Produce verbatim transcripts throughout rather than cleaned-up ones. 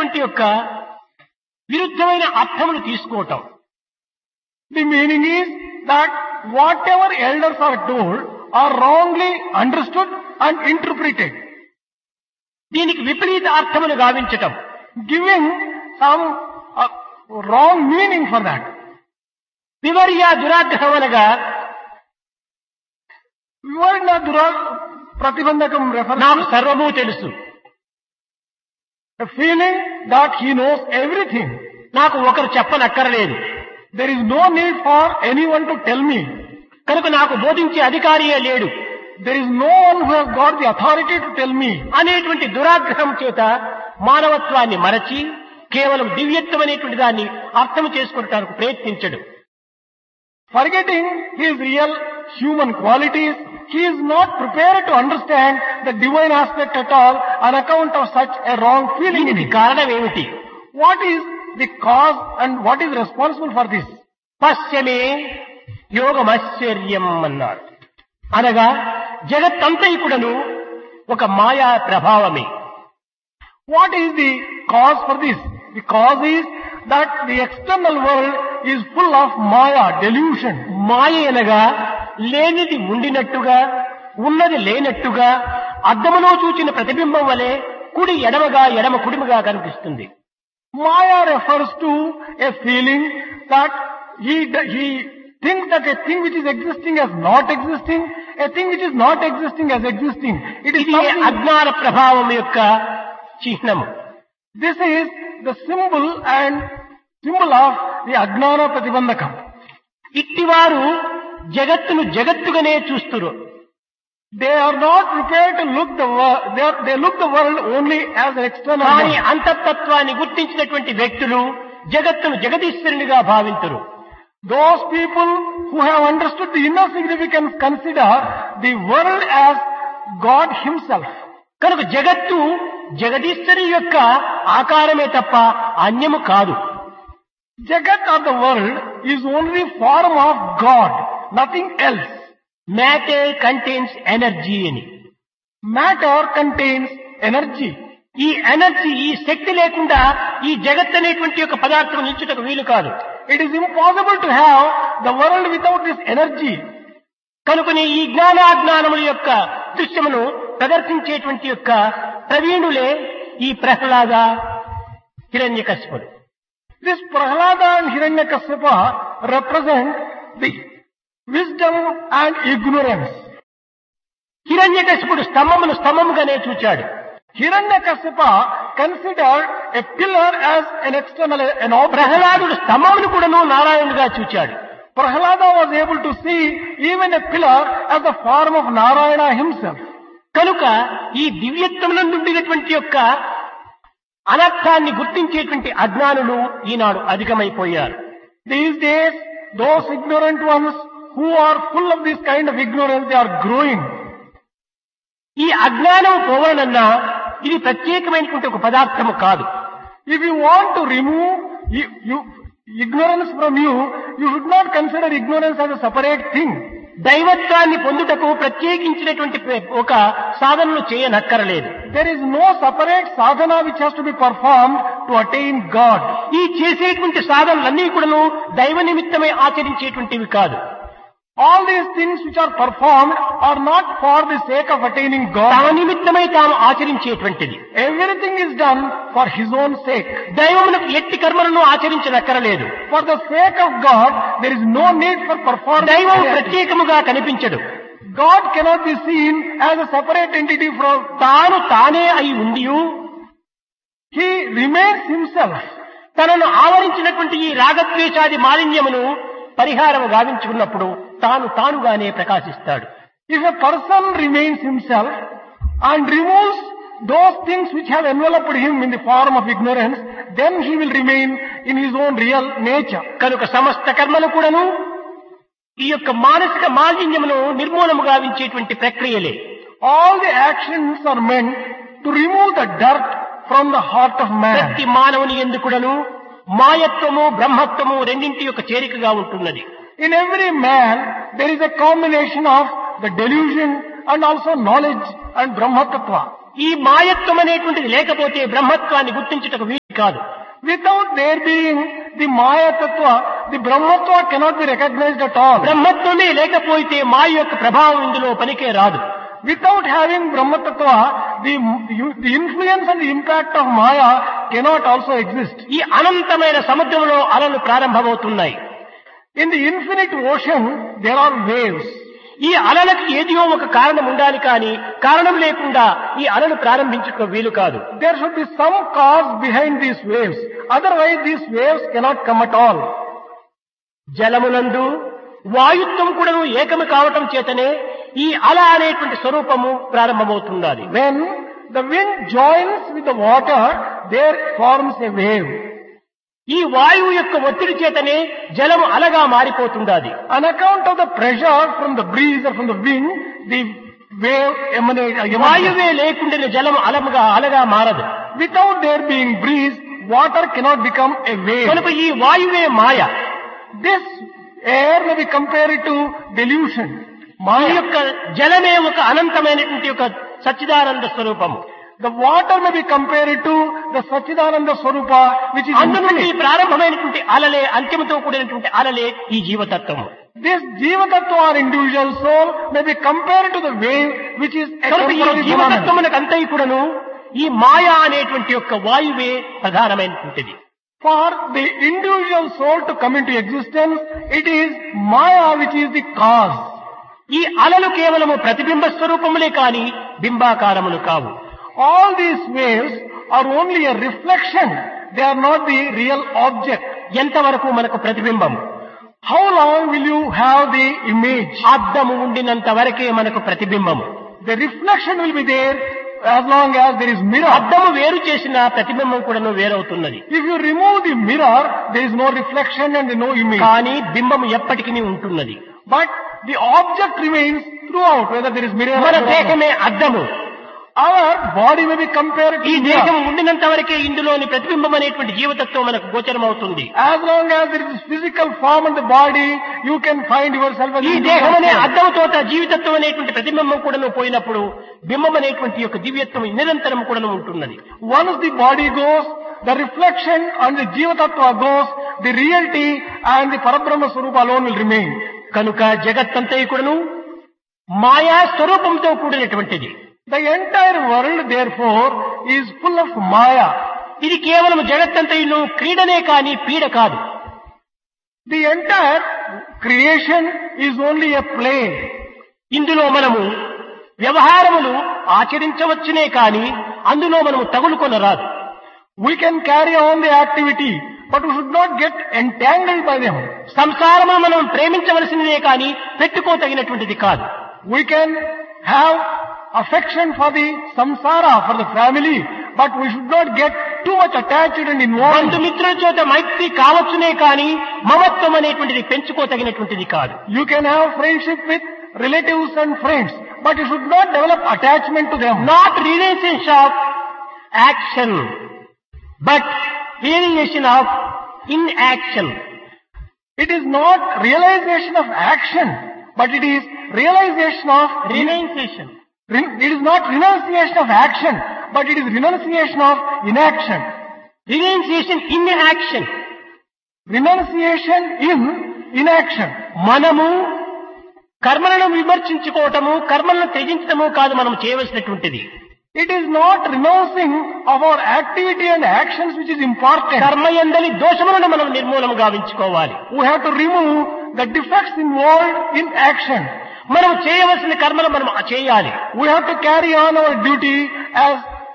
చెప్పినటువంటి యొక్క విరుద్ధమైన అర్థములు తీసుకోవటం. The meaning is that whatever elders are told are wrongly understood and interpreted. దీనికి విపరీత అర్థములు గావించటం. Giving some uh, wrong meaning for that. వివర్య దురాగ్రహం అనగా వివరణ దురా ప్రతిబంధకం రెఫర్ నాకు సర్వము తెలుసు. A feeling that he knows everything. నాకు ఒకరు చెప్పనక్కరలేదు. There is no need for anyone to tell me. కనుక నాకు బోధించే అధికారియే లేడు. There is no one who has got the authority to tell me. అనేటువంటి దురాగ్రహం చేత మానవత్వాన్ని మరచి కేవలం దివ్యత్వం అనేటువంటి దాన్ని అర్థం చేసుకోవడానికి ప్రయత్నించడు. Forgetting his real human qualities, he is not prepared to understand the divine aspect at all on account of such a wrong feeling in దీనికి him. కారణం ఏమిటి? What is the cause and what is responsible for this? పశ్యమే యోగమాశ్చర్యం అన్నారు. అనగా జగత్తంతైకుడను ఒక మాయా ప్రభావమే. What is the cause for this? The cause is that the external world is full of maya, delusion. మాయ అనగా లేనిది ఉండినట్టుగా ఉన్నది లేనట్టుగా అద్దములో చూచిన ప్రతిబింబం వలె కుడి ఎడమగా ఎడమ కుడిమగా కనిపిస్తుంది. Maya refers to a feeling that he, he thinks that a thing which is existing as not existing, a thing which is not existing as existing. It is ఇది something, అజ్ఞాన ప్రభావం యొక్క చిహ్నము. this is the symbol and symbol of the Ajnana Pratibandhakam. ఇట్టివారు జగత్తును జగత్తుగానే చూస్తురు. They are not prepared to look the world, they, are, they look the world only as an external కానీ world. అంతఃతత్వాన్ని గుర్తించినటువంటి వ్యక్తులు జగత్తును జగదీశ్వరునిగా భావింతురు. Those people who have understood the inner significance consider the world as God himself. కనుక జగత్తు జగదీశ్వరి యొక్క ఆకారమే తప్ప అన్యము కాదు. Jagat or the world is only form of God, nothing else. Matter contains energy అని. Matter contains energy. ఈ energy ఈ శక్తి లేకుండా ఈ జగత్ అనేటువంటి యొక్క పదార్థం నిల్చుటకు వీలు కాదు. It is impossible to have the world without this energy. కనుకనే ఈ జ్ఞానాజ్ఞానముల యొక్క దృశ్యమును ప్రదర్శించేటువంటి యొక్క ప్రవీణులే ఈ ప్రహ్లాద హిరణ్యకశిపుడు. This Prahlada and Hiranyakashipa represent the wisdom and ignorance. హిరణ్యకశిపుడు స్తంభమును స్తంభముగానే చూచాడు. Hiranyakashipa considered a pillar as an external, an object. ప్రహ్లాదుడు స్తంభమును కూడాను నారాయణుడిగా చూచాడు. Prahlada was able to see even a pillar as the form of Narayana himself. కనుక ఈ దివ్యత్వమునందు నుండినటువంటి యొక్క అనర్థాన్ని గుర్తించేటువంటి అజ్ఞానులు ఈనాడు అధికమైపోయారు. These days, those ignorant ones who are full of this kind of ignorance, they are growing. ఈ అజ్ఞానం పోవాలన్నా ఇది ప్రత్యేకమైనటువంటి ఒక పదార్థము కాదు. If you want to remove you, you, ignorance from you, you should not consider ignorance as a separate thing. దైవత్వాన్ని పొందుటకు ప్రత్యేకించినటువంటి ఒక సాధనను చేయనక్కరలేదు. There is no separate sadhana which has to be performed to attain God. ఈ చేసేటువంటి సాధనలన్నీ కూడాను దైవ నిమిత్తమై ఆచరించేటువంటివి కాదు. All these things which are performed are not for the sake of attaining తమ God. నిమిత్తమై తాము ఆచరించేటువంటిది. Everything is done for His own sake. దైవమునకు ఎట్టి కర్మలను ఆచరించనక్కరలేదు. For the sake of God, there is no need for performing. దైవం ప్రత్యేకముగా కనిపించడు. God cannot be seen as a separate entity from. తాను తానే అయి ఉండియు He remains Himself. తనను ఆవరించినటువంటి ఈ రాగద్వేషాది మాలిన్యమును పరిహారము గావించుకున్నప్పుడు తాను తానుగానే ప్రకాశిస్తాడు. If a person remains himself and removes those things which have enveloped him in the form of ignorance, then he will remain in his own real nature. కనుక సమస్త కర్మలు కూడాను ఈ యొక్క మానసిక మాలిన్యమును నిర్మూలము గావించేటువంటి ప్రక్రియలే. All the actions are meant to remove the dirt from the heart of man. ప్రతి మానవుని యందు కూడాను మాయత్వము బ్రహ్మత్వము రెండింటి యొక్క చేరికగా ఉంటున్నది. In every man, there is a combination of the delusion and also knowledge and Brahma Tattva. ఈ మాయత్వం అనేటువంటిది లేకపోతే బ్రహ్మత్వాన్ని గుర్తించుటకు వీలు కాదు. Without there being the Maya Tattva, the Brahmatva cannot be recognized at all. బ్రహ్మత్వమే లేకపోతే మాయ యొక్క ప్రభావం ఇందులో పనికే రాదు. Without having Brahma Tattva, the, the influence and the impact of Maya cannot also exist. ఈ అనంతమైన సముద్రంలో అలలు ప్రారంభమవుతున్నాయి. In the infinite ocean, there are waves. ఈ అలలకు ఏదో ఒక కారణం ఉండాలి కానీ కారణం లేకుండా ఈ అలలు ప్రారంభించుకో వీలు కాదు. There should be some cause behind these waves. Otherwise, these waves cannot come at all. జలమునందు వాయుత్వం కూడా ఏకము కావటం చేతనే ఈ అల అనేటువంటి స్వరూపము ప్రారంభమవుతున్నది. When the wind joins with the water, there forms a wave. ఈ వాయువు యొక్క ఒత్తిడి చేతనే జలము అలగా మారిపోతున్నది. On account of the pressure from the breeze or from the wind, the wave emanates. వాయువే లేకుండా జలము అలముగా అలగా మారదు. Without there being breeze, water cannot become a wave. కనుక ఈ వాయువే మాయ. This air may be compared to delusion. ఈ Maya. యొక్క జలమే ఒక అనంతమైనటువంటి ఒక సచ్చిదానంద స్వరూపము. The water may be compared to the Sachidananda Swarupa, which is అందు నుండి infinite. ప్రారంభమైనటువంటి అలలే అంత్యముతో కూడినటువంటి అలలే ఈ జీవతత్వము. This Jiva Tattva or individual soul may be compared to the wave, which is a కనుక ఈ temporary phenomenon. జీవతత్వమునకు అంతయి కూడాను ఈ మాయా అనేటువంటి యొక్క వాయువే ప్రధానమైనటువంటిది. For the individual soul to come into existence, it is Maya which is the cause. ఈ అలలు కేవలము ప్రతిబింబ స్వరూపములే కాని బింబాకారములు కావు. All these waves are only a reflection. They are not the real object. ఎంతవరకు మనకు ప్రతిబింబము? How long will you have the image? అద్దము ఉండినంత వరకే మనకు ప్రతిబింబము. The reflection will be there as long as there is mirror. అద్దము వేరు చేసిన ప్రతిబింబం కూడాను వేరవుతున్నది. If you remove the mirror, there is no reflection and no image. కానీ బింబము ఎప్పటికీ ఉంటున్నది. But the object remains throughout, whether there is mirror or మన not. దేహమే అద్దము. Our body may be compared to ఈ mirror. దేహం ఉండినంత వరకే ఇందులోని ప్రతిబింబం అనేటువంటి జీవతత్వం మనకు గోచరం అవుతుంది. As long as there is physical form in the body, you can find yourself as ఈ a దేహం అనే individual. అద్దముతో జీవితత్వం అనేటువంటి ప్రతిబింబం కూడా పోయినప్పుడు బింబం అనేటువంటి యొక్క దివ్యత్వం నిరంతరం కూడా ఉంటున్నది. Once the body goes, the reflection and the Jiva Tattva goes, the reality and the Parabrahma Swarupa alone will remain. కనుక జగత్తంతా కూడాను మాయా స్వరూపంతో కూడినటువంటిది. The entire world, therefore, is full of Maya. ఇది కేవలం జగత్తంతయును క్రీడనే కాని పీడ కాదు. The entire creation is only a play. ఇందులో మనము వ్యవహారములు ఆచరించవచ్చునే కాని అందులో మనము తగులుకొనరాదు. We can carry on the activity, but we should not get entangled by them. సంసారము మనం ప్రేమించవలసినదే కాని పెట్టుకోతగినటువంటిది కాదు. We can have affection for the samsara, for the family, but we should not get too much attached and involved. బంధుమిత్రుల చేత మైత్రి కావచ్చునే కాని మమత్వం అనేటువంటిది పెంచుకోతగినటువంటిది కాదు. You can have friendship with relatives and friends, but you should not develop attachment to them. Not relations of action but realisation of in action. It is not realization of action, but it is realization of renunciation. It is not renunciation of action, but it is renunciation of inaction. Renunciation in action. Renunciation in inaction. మనము కర్మలను విమర్శించుకోవటము కర్మలను త్యజించటము కాదు మనం చేయవలసినటువంటిది. It is not renouncing of our activity and actions which is important. కర్మయందలి దోషములను మనం నిర్మూలన గావించుకోవాలి. We have to remove the defects involved in action. మనం చేయవలసిన కర్మలు మనం చేయాలి. We have to carry on our duty as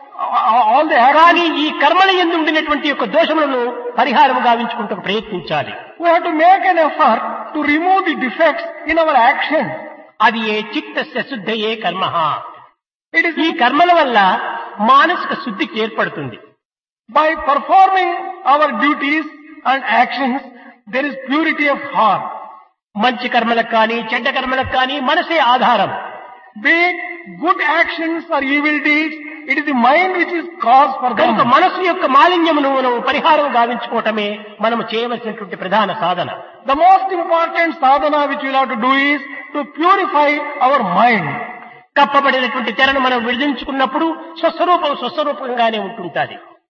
all the actions. కానీ ఈ కర్మల యందు ఉండినటువంటి యొక్క దోషములను పరిహారం గావించుకుంటూ ప్రయత్నించాలి. We have to make an effort to remove the defects in our action. అది ఏ చిత్తస్య శుద్ధయే కర్మః. It is ఈ కర్మల వల్ల మానసిక శుద్ధికి ఏర్పడుతుంది. by performing our duties and actions, there is purity of heart. మంచి కర్మలకు కానీ చెడ్డ కర్మలకు కానీ మనసే ఆధారం. Be it good actions or evil deeds, it is the mind which is cause for them. కనుక మనసు యొక్క మాలిన్యమును మనం పరిహారం గావించుకోవటమే మనం చేయవలసినటువంటి ప్రధాన సాధన. The most important sadhana which we will have to do is to purify our mind. కప్పబడినటువంటి తెరను మనం విడిదించుకున్నప్పుడు స్వస్వరూపం స్వస్వరూపంగానే ఉంటుంటాది.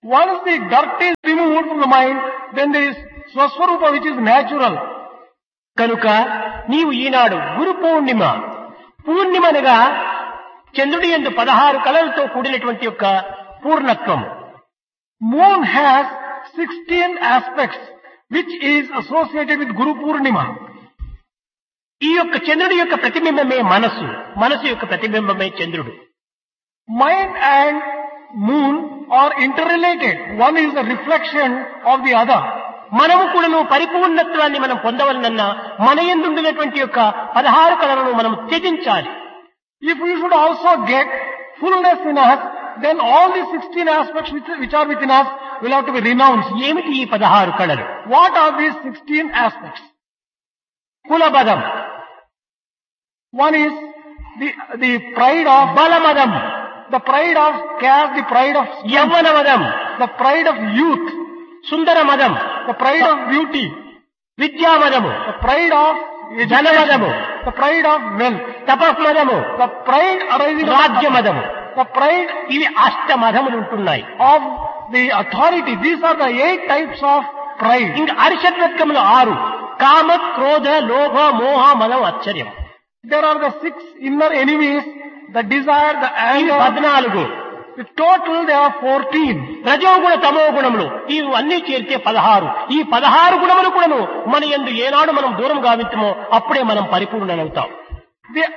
Once the dirt is removed from the mind, then there is Swaswarupa which is natural. కనుక నీవు ఈనాడు గురు పూర్ణిమ పూర్ణిమనగా చంద్రుడి యందు పదహారు కళలతో కూడినటువంటి యొక్క పూర్ణత్వం. Moon has sixteen aspects which is associated with Guru Purnima. ఈ యొక్క చంద్రుడి యొక్క ప్రతిబింబమే మనసు, మనసు యొక్క ప్రతిబింబమే చంద్రుడు. Mind and moon are interrelated. One is a reflection of the other. మనము కూడాను పరిపూర్ణత్వాన్ని మనం పొందవలనన్నా మన యందుండినటువంటి యొక్క పదహారు కళలను మనం త్యజించాలి. If we should also get fullness in us, then all the sixteen aspects which, which are within us will have to be renounced. ఏమిటి ఈ పదహారు కళలు? What are these sixteen aspects? కులబదం, One is the, the pride of బలమదం, the pride of caste, the pride of strength, యవ్వనమదం, the pride of youth, సుందరమదం, the pride of beauty, విద్యామదము, the pride of ధనమదము, the pride of wealth, తపస్మదము, the pride arising రాజ్యమదము. the pride ఇవి అష్టమదములు ఉంటున్నాయి. of the authority. These are the eight types of pride. ఇంకా అరిషడ్వర్గములు ఆరు: కామ, క్రోధ, లోభ, మోహ, మదం, ఆశ్చర్యం. There are the six inner enemies, the desire, the ఇవి anger. పద్నాలుగు. In total there are fourteen. రజోగుణ తమో గుణములు ఇవన్నీ చేరితే పదహారు. ఈ పదహారు గుణములు కూడాను మన యందు ఏనాడు మనం దూరం గావించమో అప్పుడే మనం పరిపూర్ణులవుతాం. The,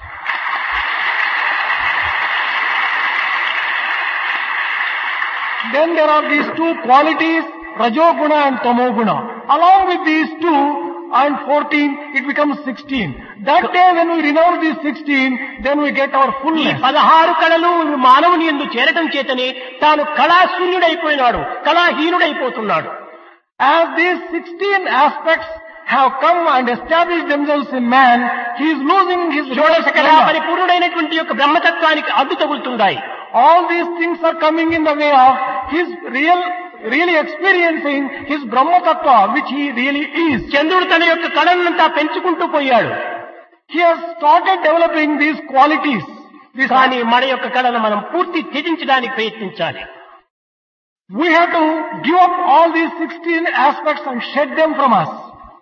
then there are these two qualities, Rajoguna and Tamoguna. Along with these two and fourteen, it becomes sixteen. That day when we renounce these sixteen, then we get our ఈ fullness. పదహారు కళలు మానవుని యందు చేరటం చేతనే తాను కళాశూన్యుడైపోయినాడు, కళాహీనుడైపోతున్నాడు. As these sixteen aspects have come and established themselves in man, he is losing his షోడశ కళా real పరిపూర్ణుడైనటువంటి యొక్క బ్రహ్మతత్వానికి అడ్డు తగులుతున్నాయి. All these things are coming in the way of his real, really experiencing his Brahma Tattva, which he really is. చంద్రుడు తన యొక్క కళనంతా పెంచుకుంటూ పోయాడు. He has started developing these qualities. These కానీ మన యొక్క కళను మనం పూర్తి త్యజించడానికి ప్రయత్నించాలి. We have to give up all these sixteen aspects and shed them from us.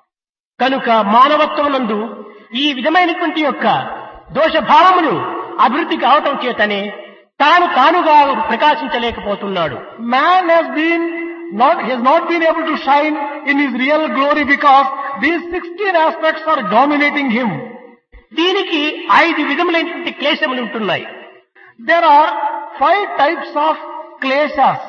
కనుక మానవత్వం నందు ఈ విధమైనటువంటి యొక్క దోషభావములు అభివృద్ధి కావటం చేతనే తాను తానుగా ప్రకాశించలేకపోతున్నాడు. Man has been not, he has not been able to shine in his real glory because these sixteen aspects are dominating him. దీనికి ఐదు విధములైనటువంటి క్లేశములు ఉంటున్నాయి. There are five types of kleshas.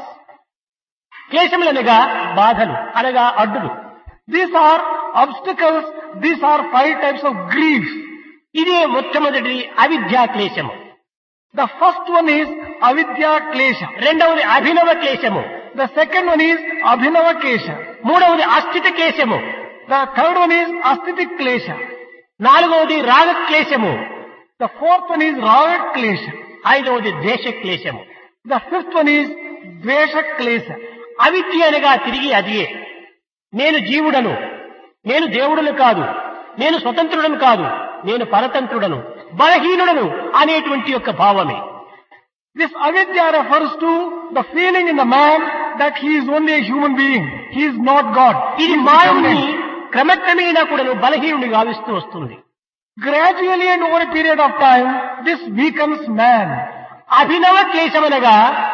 క్లేశములు అనగా బాధలు, అనగా అడ్డులు. These are obstacles. These are five types of grief. ఇదే మొట్టమొదటి అవిద్యా క్లేశము. The first one is avidya klesha. రెండవది అభినవ క్లేశము. The second one is abhinava klesha. మూడవది అస్థిత క్లేశము. The third one is astitik klesha. నాలుగవది రాగ క్లేశము. The fourth one is raga klesha. ఐదవది ద్వేష క్లేశము. The fifth one is dvesha klesha. అవిద్య అనగా తిరిగి అదియే. నేను జీవుడను, నేను దేవుడను కాదు, నేను స్వతంత్రుడను కాదు, నేను పరతంత్రుడను, బలహీనుడను అనేటువంటి యొక్క భావమే. This avidya refers to the feeling in the man that he is only a human being. He is not God. ఇది He is మానవుని dependent. క్రమక్రమేణా కూడాను బలహీనుని గావిస్తూ వస్తుంది. Gradually and over a period of time, this weakens man. అభినవ క్లేశమనగా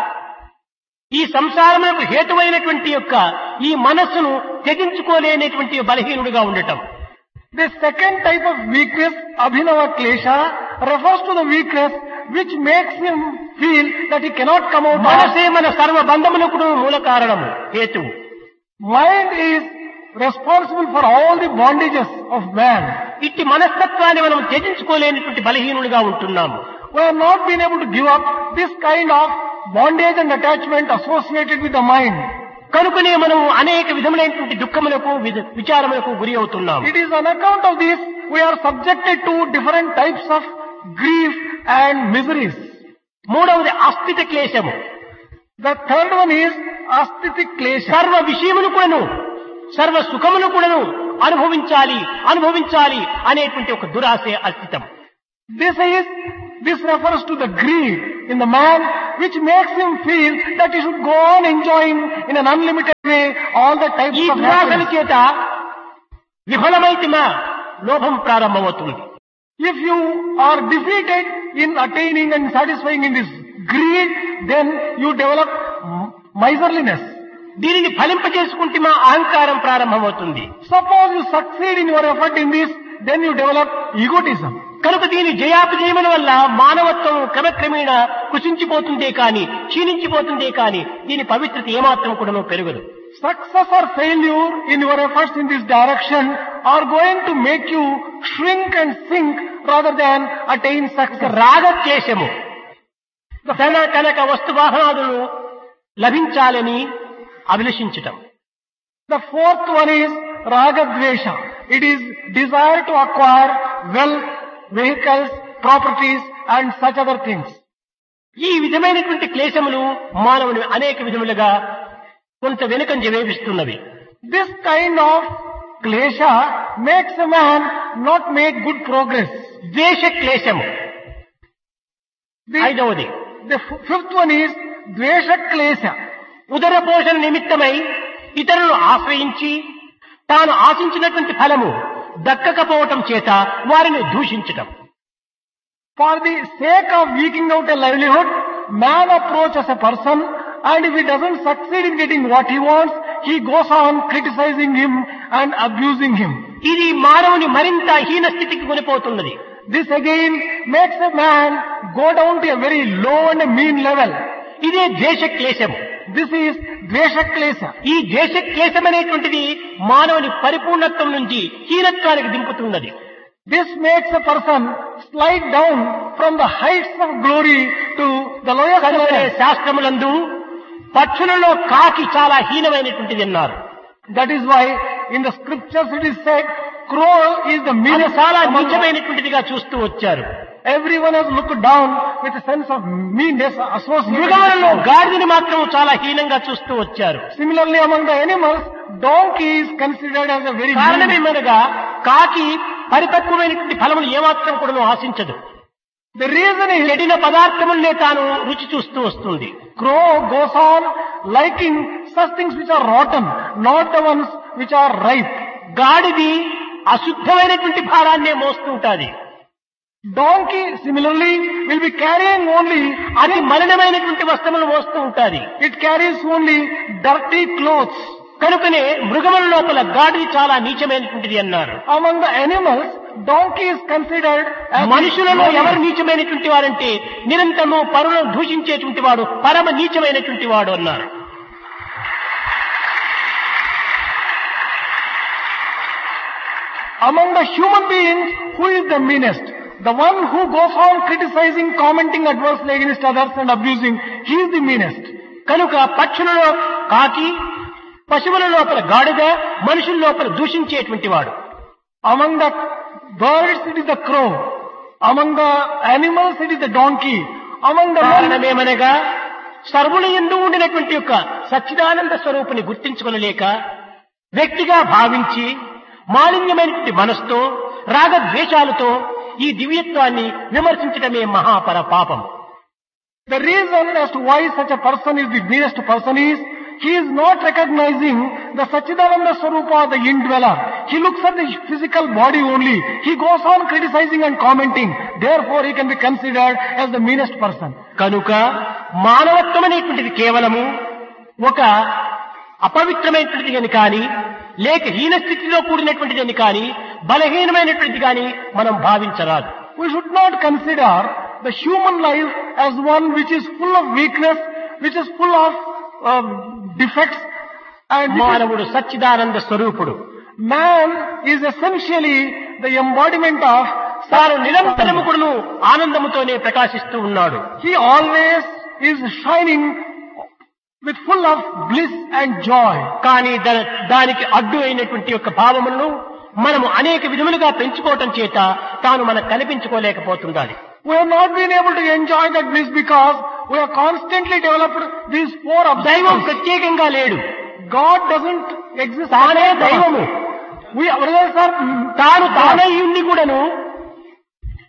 ఈ సంసారములకు హేతువైనటువంటి యొక్క ఈ మనస్సును త్యజించుకోలేనటువంటి బలహీనుడిగా ఉండటం. The second type of weakness, abhinava klesha, refers to the weakness which makes him feel that he cannot come out of. మనసే మన సర్వ బంధములకు మూల కారణము, హేతువు. Mind is responsible for all the bondages of man. ఇట్టి మనస్తత్వాన్ని మనం త్యజించుకోలేనటువంటి బలహీనుడిగా ఉంటున్నాము. We have not been able to give up this kind of bondage and attachment associated with the mind. కనుకనే మనం అనేక విధములైనటువంటి దుఃఖములకు విధ- విచారములకు గురి అవుతున్నాము. It is on account of this we are subjected to different types of grief and miseries. మూడవది అస్థిత క్లేశము. The third one is astitik klesha. సర్వ విషయములు కూడాను, సర్వ సుఖములు కూడాను అనుభవించాలి అనుభవించాలి అనేటువంటి ఒక దురాశ అస్థితం. This is, this refers to the greed in the man which makes him feel that he should go on enjoying in an unlimited way all the types ఈ of దురాశల happiness. చేత విఫలమైతిమా లోభం ప్రారంభమవుతుంది. If you are defeated in attaining and satisfying in this greed, then you develop miserliness. దీనిని ఫలింపజేసుకుంటే అహంకారం ప్రారంభమవుతుంది. Suppose you succeed in your effort in this, then you develop egotism. కనుక దీని జయాపజయముల వల్ల మానవత్వం క్రమక్రమేణా కృషించిపోతుందే కాని క్షీణించిపోతుందే కాని దీని పవిత్రత ఏమాత్రం కూడా పెరగదు. Success or failure in your efforts in this direction are going to make you shrink and sink rather than attain success. రాగద్వేషము ధన కనక వస్తు వాహనాదులు లభించాలని అభిలషించటం. The fourth one is ragadvesha. It is desire to acquire wealth, vehicles, properties and such other things. ఈ విధమైనటువంటి క్లేశములు మానవుని అనేక విధములుగా కొంత వెనుకంజ వేపిస్తున్నవి. This kind of klesha makes a man not make good progress. ద్వేష క్లేశము The, ఐదవది. the fifth one is dvesha klesha. ఉదర పోషణ నిమిత్తమై ఇతరులను ఆశ్రయించి తాను ఆశించినటువంటి ఫలము దక్కకపోవటం చేత వారిని దూషించటం. For the sake of eking out a livelihood, man approaches a person and if he doesn't succeed in getting what he wants, he goes on criticizing him and abusing him. ఇది మానవుని మరింత హీన స్థితికి కొనిపోతున్నది. This again makes a man go down to a very low and a mean level. ఇదే ద్వేష క్లేశము. This is dvesha klesha. ఈ ద్వేష క్లేశం అనేటువంటిది మానవుని పరిపూర్ణత్వం నుంచి హీనత్వానికి దింపుతున్నది. This makes a person slide down from the heights of glory to the lowest కనుకనే level. శాస్త్రములందు పక్షులలో కాకి చాలా హీనమైనటువంటిది అన్నారు. That is why in the scriptures it is said, crow is the అది meanest చాలా among all. నీచమైనటువంటిదిగా చూస్తూ వచ్చారు. Everyone has looked down with a sense of meanness associated మృగాలలో with it. గాడిదని మాత్రం చాలా హీనంగా చూస్తూ వచ్చారు. Similarly, among the animals, donkey is considered as a very mean. కారణమేమనగా కాకి పరిపక్వమైనటువంటి ఫలములు ఏమాత్రం కూడా ఆశించదు. The reason is చెడిన పదార్థములనే తాను రుచి చూస్తూ వస్తుంది. crow goes on liking such things which are rotten, not the ones which are ripe. గాడిది అశుద్ధమైనటువంటి భారాన్నే మోస్తూ ఉంటాది. Donkey similarly will be carrying only, అది మలినమైనటువంటి వస్త్రములు మోస్తూ ఉంటాది. it carries only dirty clothes. కనుకనే మృగముల లోపల గాడిది చాలా నీచమైనటువంటిది అన్నారు. Among the animals, donkey is considered as మనుషులలో ఎవరు నీచమైనటువంటి వారంటే నిరంతరము పరులను దూషించేటువంటి వాడు పరమ నీచమైనటువంటి వాడు అన్నారు. Among the human beings, who is the meanest? The one who goes on criticizing, commenting adversely against others and abusing, he is the meanest. కనుక పక్షులలో కాకి, పశువుల లోపల గాడిద, మనుషుల లోపల దూషించేటువంటి వాడు. Among the birds, it is the crow. Among the animals, it is the donkey. Among the men, కారణమేమనగా సర్వుల యందు ఉండినటువంటి యొక్క సచ్చిదానంద స్వరూపుని గుర్తించుకొనలేక వ్యక్తిగా భావించి మాలిన్యమైనటువంటి మనస్తో రాగద్వేషాలతో ఈ దివ్యత్వాన్ని విమర్శించడమే మహాపర పాపం. the reason as to why such a person is the meanest person is, he is not recognizing the Sachidananda Swarupa, the indweller. He looks at the physical body only. He goes on criticizing and commenting. Therefore, he can be considered as the meanest person. కనుక మానవత్వం అనేటువంటిది కేవలము ఒక అపవిత్రమైనటువంటిది అని కానీ లేక హీన స్థితిలో కూడినటువంటిది అని కానీ బలహీనమైనటువంటిది కానీ మనం భావించరాదు. We should not consider the human life as one which is full of weakness, which is full of uh, defects, and which is- మానవుడు సచ్చిదానంద స్వరూపుడు. man is essentially the embodiment of తాను నిరంతరము కూడాను ఆనందముతోనే ప్రకాశిస్తూ ఉన్నాడు. He always is shining with full of bliss and joy. కానీ దా- దానికి అడ్డు అయినటువంటి యొక్క భావములను మనము అనేక విధములుగా పెంచుకోవటం చేత తాను మనకు కనిపించుకోలేకపోతుండాలి. We have not been able to enjoy that bliss because we have constantly developed these four దైవం obstacles. ప్రత్యేకంగా లేడు. God doesn't exist. తానే separate from us. దైవము. We, brothers are, తాను తానై ఉండి కూడాను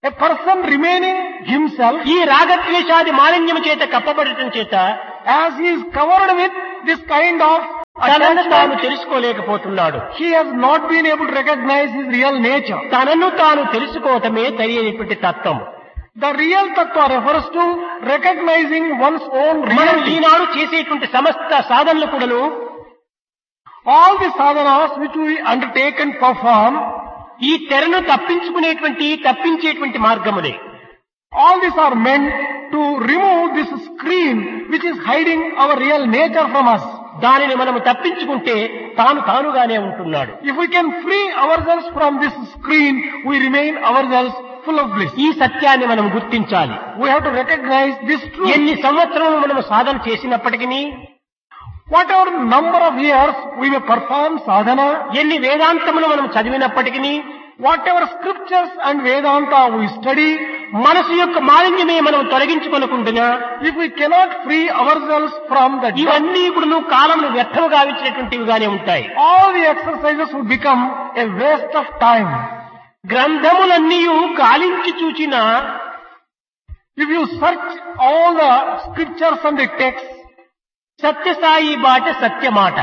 A person remaining himself, ఈ రాగద్వేషాది మాలిన్యము చేత కప్పబడటం చేత as he is covered with this kind of తనను తాను attachment, తెలుసుకోలేకపోతున్నాడు. he has not been able to recognize his real nature. తనను తాను తెలుసుకోవటమే తెలియనటువంటి తత్వం. The real tattva refers to recognizing one's own మనం reality. ఈనాడు చేసేటువంటి సమస్త సాధనలు కూడాను All the sadhanas which we undertake and perform, ఈ తెరను తప్పించుకునేటువంటి తప్పించేటువంటి మార్గములే. all these are meant to remove this screen which is hiding our real nature from us. దానిని మనము తప్పించుకుంటే తాను తానుగానే ఉంటున్నాడు. If we can free ourselves from this screen, we remain ourselves full of bliss. ఈ సత్యాన్ని మనం గుర్తించాలి. We have to recognize this truth. ఎన్ని సంవత్సరములు మనము సాధన చేసినప్పటికీ, Whatever number of years we may perform sadhana, ఎన్ని వేదాంతములు మనం చదివినప్పటికీ, whatever scriptures and Vedanta we study, మనసు యొక్క మాలిన్యమే మనం తొలగించుకొనకుండా if we cannot free ourselves from the dirt, ఇవన్నీ కూడా కాలంలో వ్యర్థము గావించినటువంటివిగానే ఉంటాయి. all the exercises would become a waste of time. గ్రంథములన్నీ గాలించి చూచిన If you search all the scriptures and the texts, Sathya Sai బాట సత్యమాట.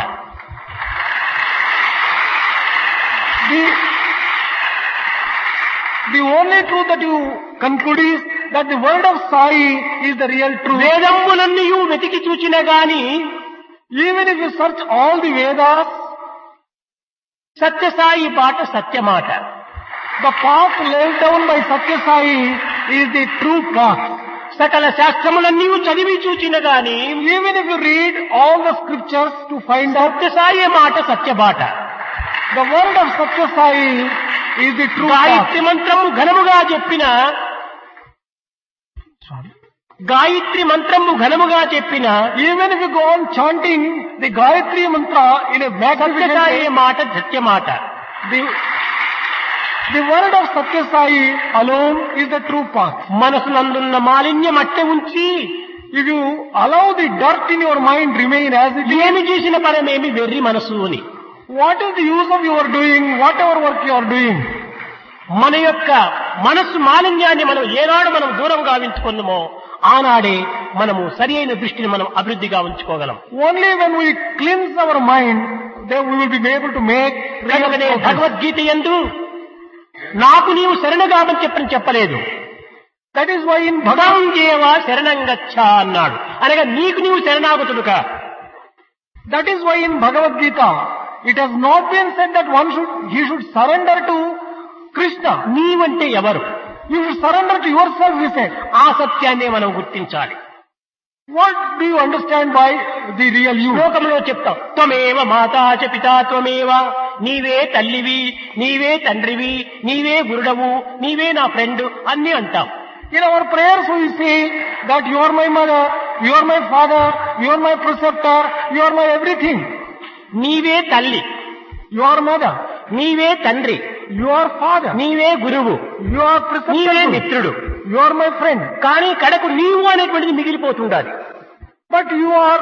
the, the only truth that you conclude is that the word of Sai is the real truth. వేదములన్నీ వెతికి చూచినా గాని Even if you search all the Vedas, Sathya Sai బాట సత్యమాట. the path laid down by Satya Sai is the true path. సకల శాస్త్రములన్నీ చదివి చూచిన గాని Even if you read all the scriptures to find out, Sathya Sai మాట సత్యబాట. the word of Satya Sai is the true path. Gayatri మంత్రము ఘనముగా చెప్పిన గాయత్రి మంత్రము ఘనముగా చెప్పిన Even if you go on chanting the Gayatri mantra in a magnificent Sathya Sai way, మాట సత్యమాట. the, the word of Satya Sai alone is the true path. మనసునందున్న మాలిన్యం అట్టే ఉంచి If you allow the dirt in your mind remain as it is, ఏమి చేసిన పరమేమి వెర్రి మనసు అని. what is the use of your doing whatever work you are doing? మన యొక్క మనస్సు మాలిన్యాన్ని మనం ఏనాడు మనం దూరం గావించుకున్నామో ఆనాడే మనము సరి అయిన దృష్టిని మనం అభివృద్ధిగా ఉంచుకోగలం. Only when we cleanse our mind, then we will be able to make real కనుకనే progress. భగవద్గీత యందు నాకు నీవు శరణగామని చెప్పని చెప్పలేదు. That is why in Bhagavad భగవం జీవ శరణంగచ్చ అన్నాడు. అనగా నీకు నీవు శరణాగతుడుగా. that is why in Bhagavad Gita it has not been said that one should he should surrender to Krishna. నీవంటే ఎవరు? You should surrender to yourself, he said. ఆ సత్యాన్నే మనం గుర్తించాలి. What do you understand by the real you? శ్లోకంలో చెప్తాం, త్వమేవ మాతా చ పితా త్వమేవ, నీవే తల్లివి, నీవే తండ్రివి, నీవే గురుడవు, నీవే నా ఫ్రెండ్ అన్ని అంటాం. In our prayers we say that you are my mother, you are my father, you are my preceptor, you are my everything. నీవే తల్లి, You are mother, నీవే తండ్రి, you are father, నీవే గురువు, you are నీవే preceptor, మిత్రుడు. you are my friend. కానీ కడకు నీవు అనేటువంటిది మిగిలిపోతుండాలి. But you are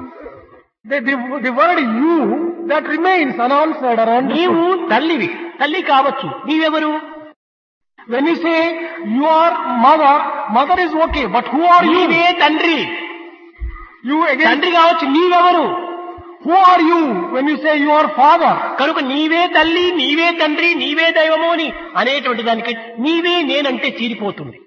the, the, the word you that remains unanswered or నీవు understood. తల్లివి, తల్లి కావచ్చు, నీవెవరు? When you say you are mother, mother is okay, but who are నీవే you? తండ్రి, You again, తండ్రి కావచ్చు, నీవెవరు? who are you when you say you are father? కనుక నీవే తల్లి, నీవే తండ్రి, నీవే దైవము అని అనేటువంటి దానికి నీవే నేనంటే చీరిపోతుంది.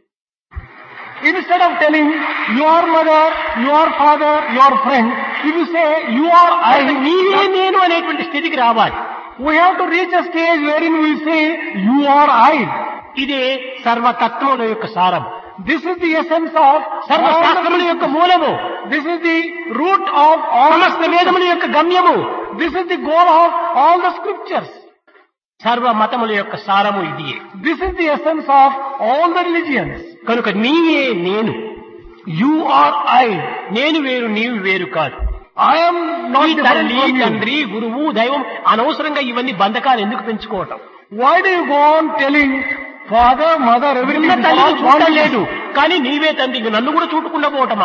Instead of telling you are mother, you are father, you are friend, if you say you are I, నీవే నేను అనేటువంటి స్థితికి రావాలి. we have to reach a stage wherein we say you are I. ఇదే సర్వతత్వముల యొక్క సారం, This is the essence of సర్వశాస్త్రముల యొక్క మూలము, This is the root of all. సమస్త వేదముల యొక్క గమ్యము, This is the goal of all the scriptures. సర్వ మతముల యొక్క సారము ఇది. This is the essence of all the religions. కనుక నీవే నేను, You are I. నేను వేరు నీవు వేరు కాదు. I am not ఈ different తల్లి, from you. తండ్రి, గురువు, దైవం అనవసరంగా ఇవన్నీ బంధకాలు ఎందుకు పెంచుకోవటం? Why do you go on telling father, mother, everything? ఉన్న is తల్లి all చూడటం one? లేదు, కానీ నీవే తండ్రి, ఇంక నన్ను కూడా చూడకుండా పోవటమా?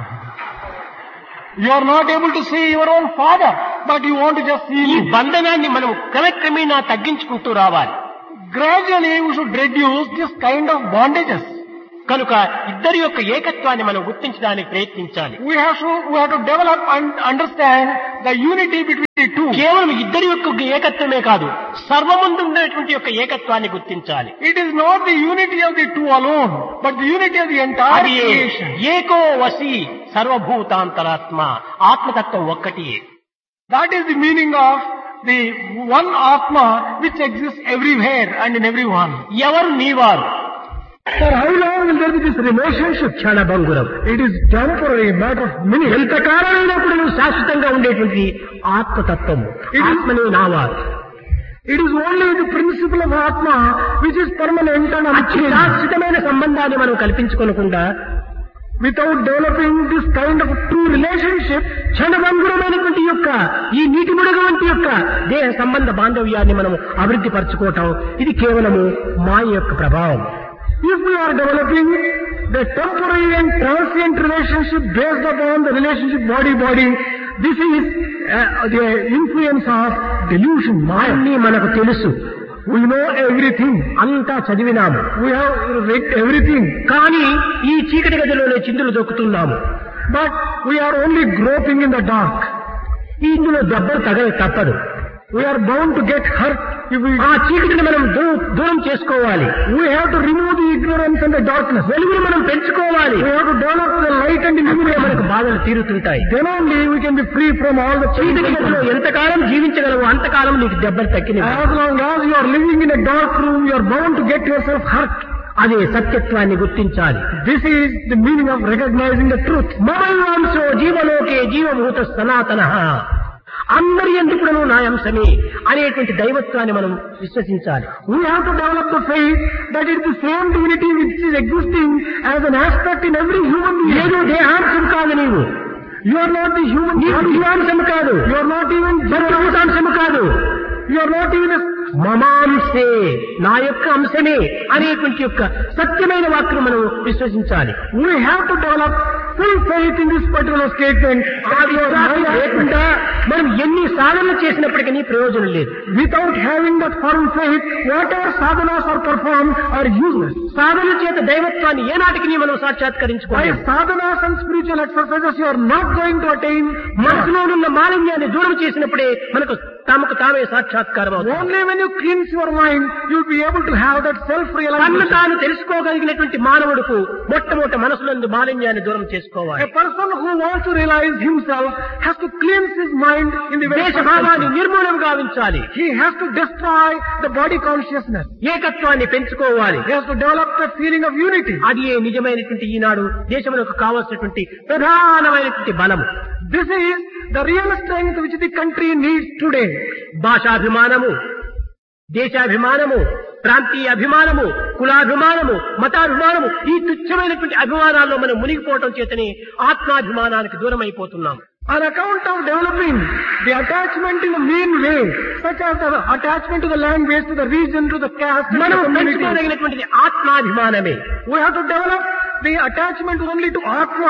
You are not able to see your own father, but you want to just see ఈ me. బంధనాన్ని మనం క్రమక్రమేణా తగ్గించుకుంటూ రావాలి. Gradually we should reduce this kind of bondages. కనుక ఇద్దరి యొక్క ఏకత్వాన్ని మనం గుర్తించడానికి ప్రయత్నించాలి. We have to, we have to develop and understand the unity between the two. కేవలం ఇద్దరి యొక్క ఏకత్వమే కాదు, సర్వముందు ఉండేటువంటి యొక్క ఏకత్వాన్ని గుర్తించాలి. It is not the unity of the two alone, but the unity of the entire అది creation. ఏకో వసి సర్వభూతాంతరాత్మ, ఆత్మతత్వం ఒక్కటి. That is the meaning of the one Atma which exists everywhere and in everyone. ఎవరు నీవారు? For how long will there be this relationship? క్షణభంగురం. It is temporary, a matter of minutes. ఎంతకాలమైనప్పుడు నువ్వు శాశ్వతంగా ఉండేటువంటి ఆత్మతత్వము, ఆత్మనే నావారు. It is only the principle of Atma which is permanent and అతి unchanging. శాశ్వతమైన సంబంధాన్ని మనం కల్పించుకోకుండా Without developing this kind of true relationship, క్షణభంగురమైనటువంటి యొక్క ఈ నీటి ముడుగు వంటి యొక్క దేహ సంబంధ బాంధవ్యాన్ని మనం అభివృద్ధి పరచుకోవటం, ఇది కేవలము మాయ యొక్క ప్రభావం. if we are developing the temporary and transient relationship based upon the relationship body-body, this is uh, the influence of delusion, Maya. అన్నీ మనకు తెలుసు, We know everything. అంతా చదివినాము, We have read everything. కానీ ఈ చీకటి గదిలోనే చిందులు దొక్కుతున్నాము. But we are only groping in the dark. ఇందులో దెబ్బలు తగల తప్పదు. We are bound to get hurt if we... ఆ చీకటిని మనం దూ- దూరం చేసుకోవాలి. We have to remove the ignorance and the darkness. వెలుగును మనం పెంచుకోవాలి. We have to develop the light and అప్పుడే మనకు illumination. బాధలు తీరుతుంటాయి. Then only we can be free from all the చీకటి గదిలో cheating. ఎంతకాలం జీవించగలవు అంతకాలం నీకు దెబ్బలు తక్కినవి. As long as you are living in a dark room, you are bound to get yourself hurt. అదే సత్యత్వాన్ని గుర్తించాలి. This is the meaning of recognizing the truth. మమల్వాంశో జీవలోకే జీవభూత సనాతన, అందరి ఎందుకును నా అంశమే అనేటువంటి దైవత్వాన్ని మనం విశ్వసించాలి. We have to develop the faith that it is the same divinity which is existing as an aspect in every human being. ఏదో దేహాంశం కాదు నీవు, You are not the human నీవు body. జీవాంశం కాదు, You are not even సర్వభూతాంశము కాదు, You are not even a... మమాంశే నా యొక్క అంశమే అనేటువంటి యొక్క సత్యమైన వాక్యం మనం విశ్వసించాలి. We have to develop full faith in this particular statement. ఆ విశ్వాసం లేకుండా మనం ఎన్ని సాధనలు చేసినప్పటికీ ప్రయోజనం లేదు. Without having that firm faith, whatever sadhanas are performed are useless. సాధన చేత దైవత్వాన్ని ఏనాటికి మనం By సాక్షాత్కరించుకోవాలి. sadhanas and spiritual exercises, you are not going to attain మనసులోనున్న మాలిన్యాన్ని దూరం చేసినప్పుడే మనకు తమకు తామే సాక్షాత్కారం అవుతుంది. only when you cleanse your mind, you will be able to have that తన్ను self-realization. తాను తెలుసుకోగలిగినటువంటి మానవుడుకు మొట్టమొదటి మనసులందు మాలిన్యాన్ని దూరం చేసుకోవాలి. A person who wants to realize himself has to cleanse his mind in the very first దేశభావాన్ని instance. నిర్మూలం గావించాలి. He has to destroy the body consciousness. ఏకత్వాన్ని పెంచుకోవాలి. He has to develop the feeling of unity. అది ఏ నిజమైనటువంటి ఈనాడు దేశములకు కావాల్సినటువంటి ప్రధానమైనటువంటి బలము. This is the real strength which the country needs today. భాషాభిమానము, దేశాభిమానము, ప్రాంతీయ అభిమానము, కులాభిమానము, మతాభిమానము, ఈ తుచ్చమైనటువంటి అభిమానాల్లో మనం మునిగిపోవటం చేతనే ఆత్మాభిమానానికి దూరం అయిపోతున్నాం. On account of developing the attachment in a mean way, such as the attachment to the language, to the region, to the caste, to మనం the community, పెంచుకోదగినటువంటిది ఆత్మాభిమానమే. we have to develop the attachment only to Atma.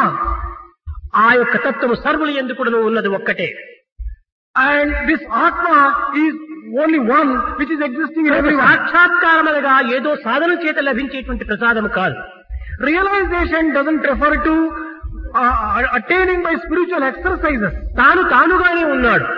ఆ యొక్క తత్వము సర్వులు ఎందుకు ఉన్నది ఒక్కటే. And this Atma is only one which is existing in everyone. సాక్షాత్కారం అనగా ఏదో సాధన చేత లభించేటువంటి ప్రసాదం కాదు. Realization doesn't refer to uh, attaining by spiritual exercises. తాను తానుగానే ఉన్నాడు.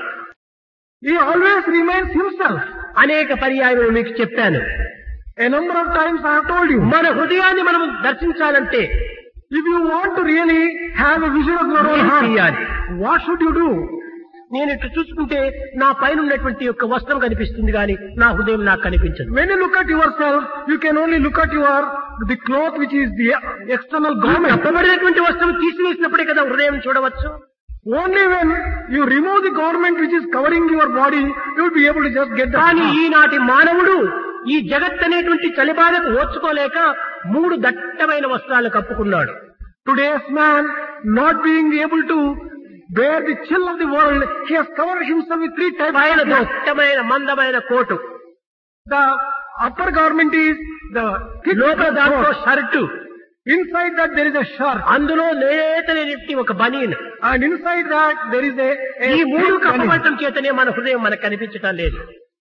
He always remains himself. అనేక పర్యాయములు మీకు చెప్పాను. A number of times I have told you. మన హృదయాన్ని మనం దర్శించాలంటే If you want to really have a vision of your own ఏం heart, చేయాలి? what should you do? నేను ఇటు చూసుకుంటే నా పైన ఉన్నటువంటి యొక్క వస్త్రం కనిపిస్తుంది కానీ నా హృదయం నాకు కనిపించదు. When you look at yourself, you can only look at your the cloth which is the external garment. కప్పబడినటువంటి వస్త్రం తీసివేసినప్పుడే కదా హృదయం చూడవచ్చు. Only when you remove the garment which is covering your body, you will be able to just get the కానీ heart. ఈనాటి మానవుడు ఈ జగత్ అనేటువంటి చలిబాధకు ఓర్చుకోలేక మూడు దట్టమైన వస్త్రాలు కప్పుకున్నాడు. Today's man, not being able to bear the chill of the world, he has covered himself with three types పైన of clothes. దట్టమైన మందమైన coat, The upper garment is the thick లోపల దాంట్లో coat. Shirt, Inside that there is a shirt, అందులో లేతనేటి ఒక బనీన్. and inside that there is a, a ఈ మూడు thick body. కప్పబడటం చేతనే మన హృదయం మనకు కనిపించటం లేదు.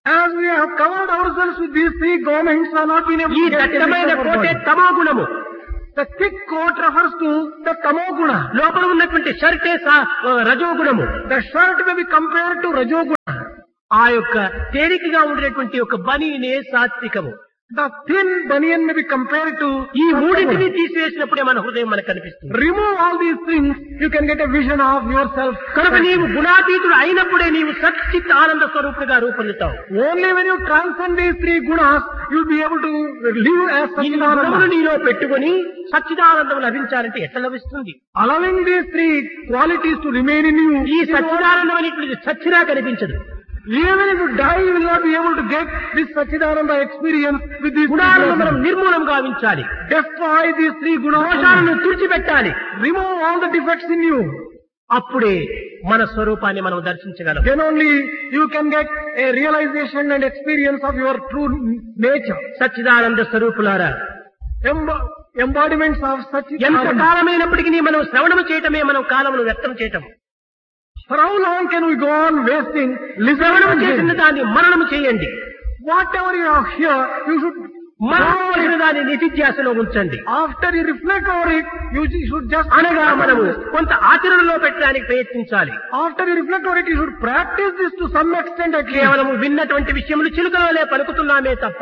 As we have covered ourselves with these three governments are not been able ఈ to get దట్టమైన rid of our కోటే body. తమో గుణము. The thick coat refers to the tamoguna. లోపల ఉన్నటువంటి షర్టే సా- రజో గుణము. The shirt may be compared to rajoguna. ఆ యొక్క తేలికగా ఉండేటువంటి ఒక బనీనే సాత్వికము. The thin banyan may be compared to ఈ sattva మూడింటిని guna. తీసివేసినప్పుడే మన హృదయం మనకు కనిపిస్తుంది. Remove all these things, you can get a vision of yourself. కనుక నీవు గుణాతీతుడు అయినప్పుడే నీవు సచ్చిత్ ఆనంద స్వరూపుడిగా రూపొందుతావు. Only when you transcend these three gunas, you'll be able to live as ఈ గుణములు Satchidananda. నీలో పెట్టుకొని సచ్చిదానందం లభించాలంటే ఎట్లా లభిస్తుంది? Allowing these three qualities to remain in you, ఈ సచ్చిదానందం అనేటువంటిది చచ్చినా కనిపించదు. even if you die, you will not be able to get this Satchidananda experience with these three గుణాలను మనం gunas. నిర్మూలం గావించాలి. Destroy these three gunas. దోషాలను తుడిచిపెట్టాలి. Remove all the defects in you. అప్పుడే మన స్వరూపాన్ని మనం దర్శించగలం. Then only you can get a realization and experience of your true nature. Sachchidananda స్వరూపులారా, Emb- embodiments of ఎంత Satchidananda. కాలమైనప్పటికీ మనం శ్రవణము చేయటమే మనం కాలమును వ్యర్థం చేయటం. For how long can we go on wasting listening శ్రవణము to చేసిన him? దాన్ని మననము చేయండి. Whatever you are here, you should, మననము చేసిన దాన్ని నిధిధ్యాసలో ఉంచండి. after you reflect over it, you should just, అనగా మనము కొంత ఆచరణలో పెట్టడానికి ప్రయత్నించాలి. after you reflect over it, you should practice this to some extent at least. కేవలము విన్నటువంటి విషయములు చిలుకల వలె పలుకుతున్నామే తప్ప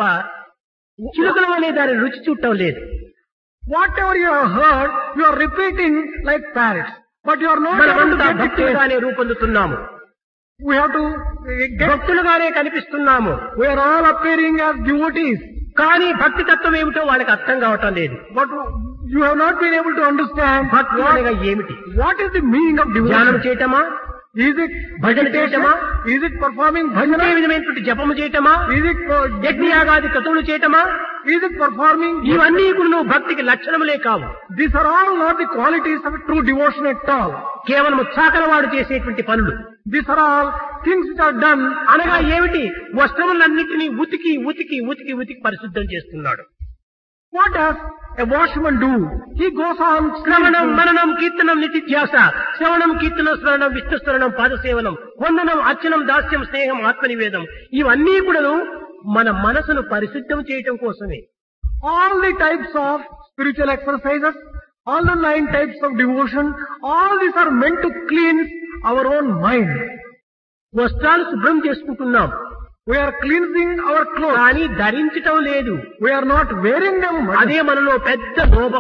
చిలుకల వలె దాని రుచి చూడటం లేదు. Whatever you have heard, you are repeating like parrots. But you are not able to మనమంతా get it. భక్తులుగానే రూపొందుతున్నాము. We have to uh, get, భక్తులుగానే కనిపిస్తున్నాము. we are all appearing as devotees. కానీ భక్తి తత్వం ఏమిటో వాళ్ళకి అర్థం కావటం లేదు. But you have not been able to understand భక్తి what, అనగా ఏమిటి? what is the meaning of ధ్యానం devotion. చేయటమా? Is it భజన meditation? చేయటమా? Is it performing అంతే bhajana? విధమైనటువంటి జపము చేయటమా? Is it uh, యజ్ఞయాగాది క్రతువులు చేయటమా? is it performing? ఇవన్నీ కూడా నువ్వు భక్తికి లక్షణములే కావు. These are all not the qualities of true devotion at all. కేవలం చాకలవాడు చేసేటువంటి పనులు. These are all things which are done. అనగా ఏమిటి? వస్త్రములన్నింటినీ ఉతికి ఉతికి ఉతికి ఉతికి పరిశుద్ధం చేస్తున్నాడు. What does a washerman do? He goes on శ్రవణం cleansing. మననం కీర్తనం నితిధ్యాస. శ్రవణం కీర్తనం స్మరణం విష్ణు స్మరణం పాదసేవనం వందనం అర్చనం దాస్యం స్నేహం ఆత్మనివేదం ఇవన్నీ కూడాను మన మనసును పరిశుద్ధం చేయటం కోసమే. All the types of spiritual exercises, all the nine types of devotion, all these are meant to cleanse our own mind. వస్త్రాలు శుభ్రం చేసుకుంటున్నాం We are cleansing our clothes. కానీ ధరించటం లేదు. We are not wearing them. అదే మనలో పెద్ద లోభం.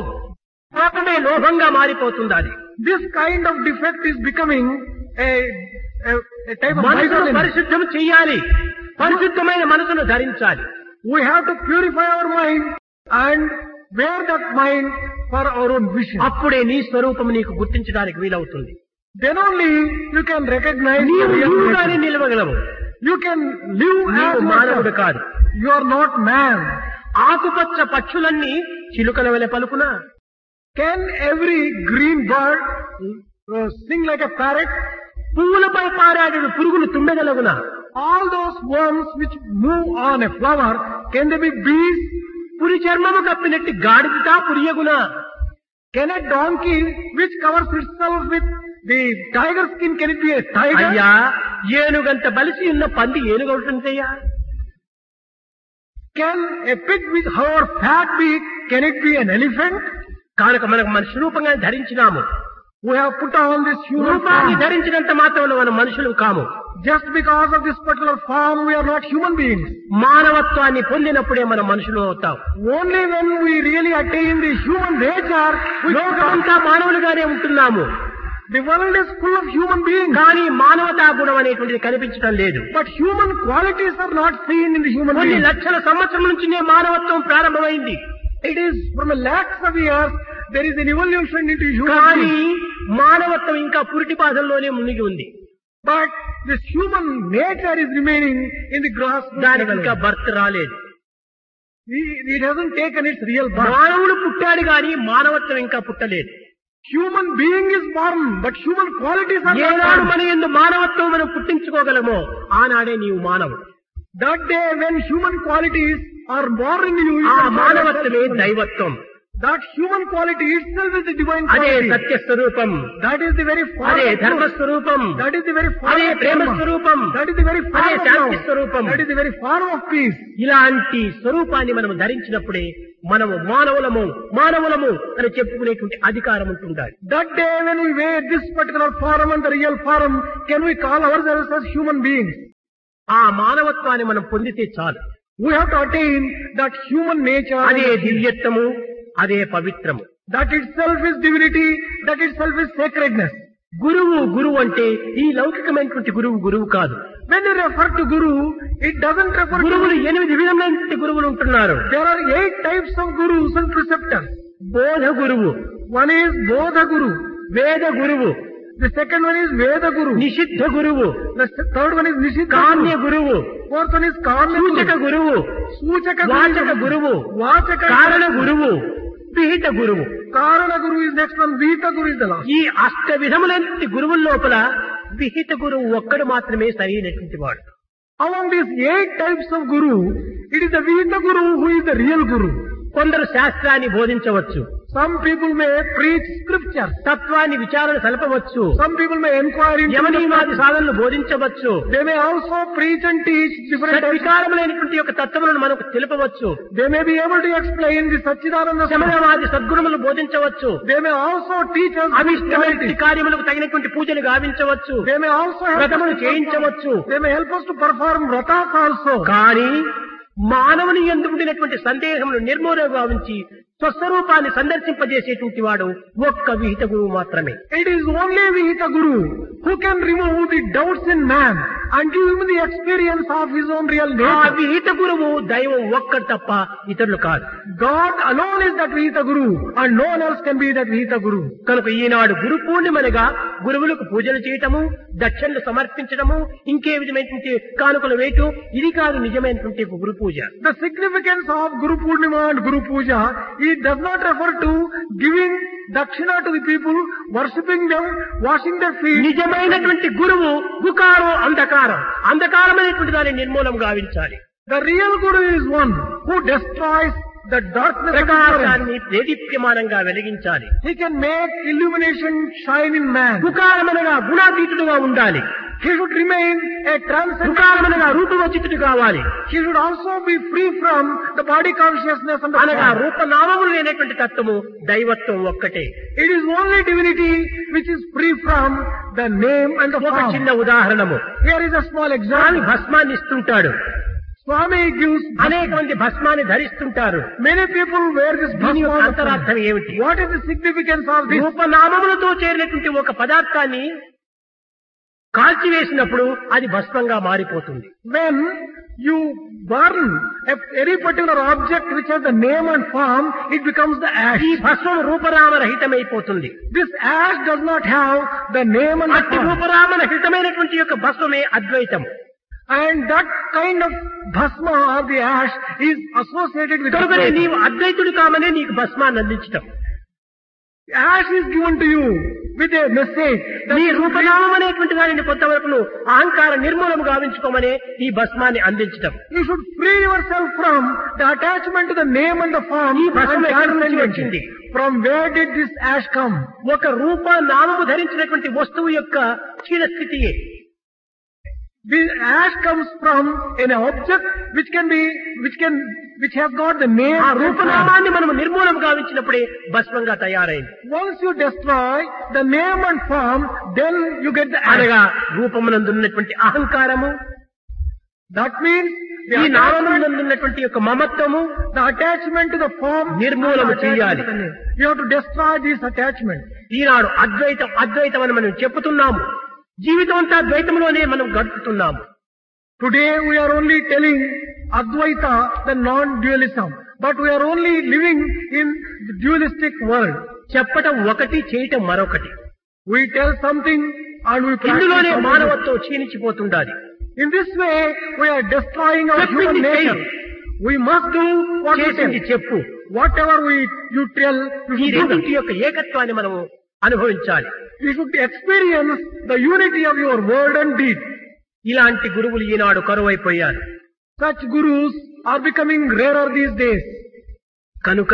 లోభమే లోభంగా మారిపోతుంది. అది This kind of defect is becoming a, a, a type of మనసును violence. పరిశుద్ధం చెయ్యాలి. పరిశుద్ధమైన మనసును ధరించాలి. We have to purify our mind and wear that mind for our own vision. అప్పుడే నీ స్వరూపం నీకు గుర్తించడానికి వీలవుతుంది. Then only you can recognize the నీవు real నీవుగానే nature. నిలవగలవు. You can live నీవు as మానవుడు yourself. కాదు. You are not man. ఆకుపచ్చ పక్షులన్నీ చిలుకల వలె పలుకునా? Can every green bird uh, sing like a parrot? పువ్వులపై పారాడు పురుగులు తుమ్మెదలగునా? All those worms which move on a flower, can they be bees? పురి చర్మము కప్పినట్టు గాడిద పురియగునా? Can a donkey which covers itself with the tiger skin, can it be a tiger? అయ్యా, ఏనుగంత బలిసి ఉన్న పంది ఏనుగవుతుందయ్యా? Can a pig with her fat beak, can it be an elephant? కనుక మనకు మనిషి రూపంగా ధరించినాము. We have put on this human రూపాన్ని form. ధరించినంత మాత్రం మనం మనుషులు కాము. Just because of this particular form, we are not human beings. మానవత్వాన్ని పొందినప్పుడే మనం మనుషులు అవుతాం. Only when we really attain the human nature, we become. లోకమంతా మానవులుగానే ఉంటున్నాము. The world is full of human beings. కానీ మానవతా గుణం అనేటువంటిది కనిపించడం లేదు. But human qualities are not seen in the human కొన్ని being. లక్షల సంవత్సరం నుంచినే మానవత్వం ప్రారంభమైంది. It is from a lakhs of years, there is an evolution into human కానీ being. మానవత్వం ఇంకా పురిటి బాధల్లోనే మునిగి ఉంది. But this human nature is remaining in the grass. దానికి ఇంకా బర్త్ రాలేదు. It hasn't taken its real birth. మానవుడు పుట్టాడు గాని మానవత్వం ఇంకా పుట్టలేదు. Human being is born, but human qualities are not ఏనాడు born. మన యందు మానవత్వం మనం పుట్టించుకోగలమో ఆనాడే నీవు మానవుడు. That day when human qualities are born in you, you ఆ can call మానవత్వమే yourself human. దైవత్వం. That human quality itself is the divine అదే quality. సత్య స్వరూపం, That is the very form అదే of ధర్మ truth. స్వరూపం, That is the very form అదే of Prema dharma. స్వరూపం, That is the very form అదే of Shanti love. స్వరూపం. That is the very form of peace. ఇలాంటి స్వరూపాన్ని మనం ధరించినప్పుడే మనము మానవులము మానవులము అని చెప్పుకునేటువంటి అధికారం ఉంటుండాలి. That day when we wear this particular form and the real form, can we call ourselves as human beings? ఆ మానవత్వాన్ని మనం పొందితే చాలు. We have to attain that human nature. అదే దివ్యత్వము, అదే పవిత్రము. That itself is divinity. That itself is sacredness. గురువు గురువు అంటే ఈ లౌకికమైనటువంటి గురువు గురువు కాదు. When you refer to Guru, it doesn't refer గురువులు to... ఎనిమిది విధమైనటువంటి గురువులు ఉంటున్నారు. There are eight types of gurus and preceptors. బోధ గురువు, One is Bodha Guru. వేద గురువు, The second one is Veda Guru. నిషిద్ధ గురువు, The third one is Nishita కామ్య Guru. గురువు, Fourth one is Kamya సూచక Guru. గురువు, Suchaka వాచక Guru. గురువు, Vachaka కారణ గురువు, విహిత గురువు. Karana Guru is next one. Vita Guru is the last. ఈ అష్ట విధములైనటువంటి గురువుల లోపల విహిత గురువు ఒక్కడు మాత్రమే సరైనటువంటి వాడు. Among these eight types of Guru, it is the Vita Guru who is the real Guru. కొందరు శాస్త్రాన్ని బోధించవచ్చు, Some people may preach scriptures. తత్వాన్ని విచారణ సలపవచ్చు, Some people may inquire into యమనియమాది the... సాధనలు బోధించవచ్చు, They may also preach and teach different types. వికారములైనటువంటి యొక్క తత్వములను మనకు తెలుపవచ్చు, They may be able to explain the Satchidananda. శమనవాది సద్గుణములు బోధించవచ్చు, They may also teach us అవిష్టమైన spirituality. కార్యములకు తగినటువంటి పూజలు గావించవచ్చు, They may also help us వ్రతములు to చేయించవచ్చు. perform, they may help us to perform vratas also. కానీ మానవుని యందు ఉండినటువంటి సందేహమును నిర్మూలన గావించి స్వస్వరూపాన్ని సందర్శింపజేసేటువంటి వాడు ఒక్క విహిత గురువు మాత్రమే. It is only Vihita Guru who can remove the doubts in man and give him the experience of his own real ఆ nature. విహిత గురువు దైవం ఒక్కడు తప్ప ఇతరులు కాదు. God alone is that Vihita Guru and no one else can be that Vihita Guru. కనుక ఈనాడు గురు పూర్ణిమనగా గురువులకు పూజలు చేయటము, దక్షిణలు సమర్పించడము, ఇంకే విధమైనటువంటి కానుకలు వేయటం, ఇది కాదు నిజమైనటువంటి గురు పూజ. The significance of Guru Purnima and Guru Puja, it does not refer to giving dakshina to the people, worshipping them, washing their feet. నిజమైనటువంటి గురువు గుకారం అంధకారం, అంధకారమైనటువంటి దాన్ని నిర్మూలం గావించాలి. The real Guru is one who destroys the darkness of ignorance. ప్రకాశాన్ని దేదీప్యమానంగా వెలిగించాలి. He can make illumination shine in man. గుకారమనగా గుణాతీతుడుగా ఉండాలి. He should remain a transcendent. గుకారమనగా రూపవచితుడు కావాలి. He should also be free from the body consciousness and the అనగా form. రూపనామములు లేనటువంటి తత్వము దైవత్వం ఒక్కటే. It is only divinity which is free from the name and the ఒక form. చిన్న ఉదాహరణము, Here is a small Swamy example. భస్మాన్ని ఇస్తుంటాడు, Swami gives, అనేక మంది భస్మాన్ని ధరిస్తుంటారు. many people wear this దీని యొక్క bhasma. అంతరార్థం ఏమిటి? What is the significance of this? రూపనామములతో చేరినటువంటి ఒక పదార్థాన్ని కాల్చివేసినప్పుడు అది భస్మంగా మారిపోతుంది. When you burn a, any particular object which has the name and form, it becomes the ash. ఈ భస్మం రూపరామరహితమైపోతుంది. This ash does not have the name and the అట్టి form. రూపరామరహితమైనటువంటి యొక్క భస్మమే అద్వైతం. And that kind of bhasma or the ash is associated with కనుకనే Advaita. నీవు అద్వైతుడు కామనే నీకు భస్మాన్ని అందించటం. Ash is given to you with a message that నీ you should రూపనామం అనేటువంటి దానిని కొంతవరకు అహంకార నిర్మూలన గావించుకోమనే ఈ భస్మాన్ని అందించటం. You should free yourself from the attachment to the name and the form. ఈ భస్మం and ఎక్కడి నుంచి transcendence. వచ్చింది? From where did this ash come? ఒక రూప నామము ధరించినటువంటి వస్తువు యొక్క క్షీణ స్థితియే. This ash comes from an object which can be, which can, which has got the name. ఆ and form. రూపనామాన్ని మనం నిర్మూలన గావించినప్పుడే భస్మంగా తయారైంది. Once you destroy the name and form, then you get the ash. అనగా రూపమునందున్నటువంటి అహంకారము, That means the ఈ attachment, నామమునందున్నటువంటి యొక్క మమత్వము the attachment to the form, నిర్మూలన and the attachment చేయాలి. to the name. You have to destroy this attachment. ఈనాడు అద్వైతం అద్వైతం అని మనం చెప్పుతున్నాము, జీవితం అంతా ద్వైతంలోనే మనం గడుపుతున్నాము. Today we are only telling Advaita, the non-dualism, but we are only living in the dualistic world. చెప్పటం ఒకటి, చేయటం మరొకటి. We tell something and we practice ఇందులోనే something. మానవత్వం క్షీణించిపోతుండాలి. In this way, we are destroying our చెప్పింది human nature. చెయ్యి. We must do what we చేసింది tell. చెప్పు. Whatever we you tell, you ఈ should do రెండింటి that. యొక్క ఏకత్వాన్ని మనము అనుభవించాలి. You should experience the unity of your word and deed. ఇలాంటి గురువులు ఈనాడు కరువైపోయారు. Such gurus are becoming rarer these days. కనుక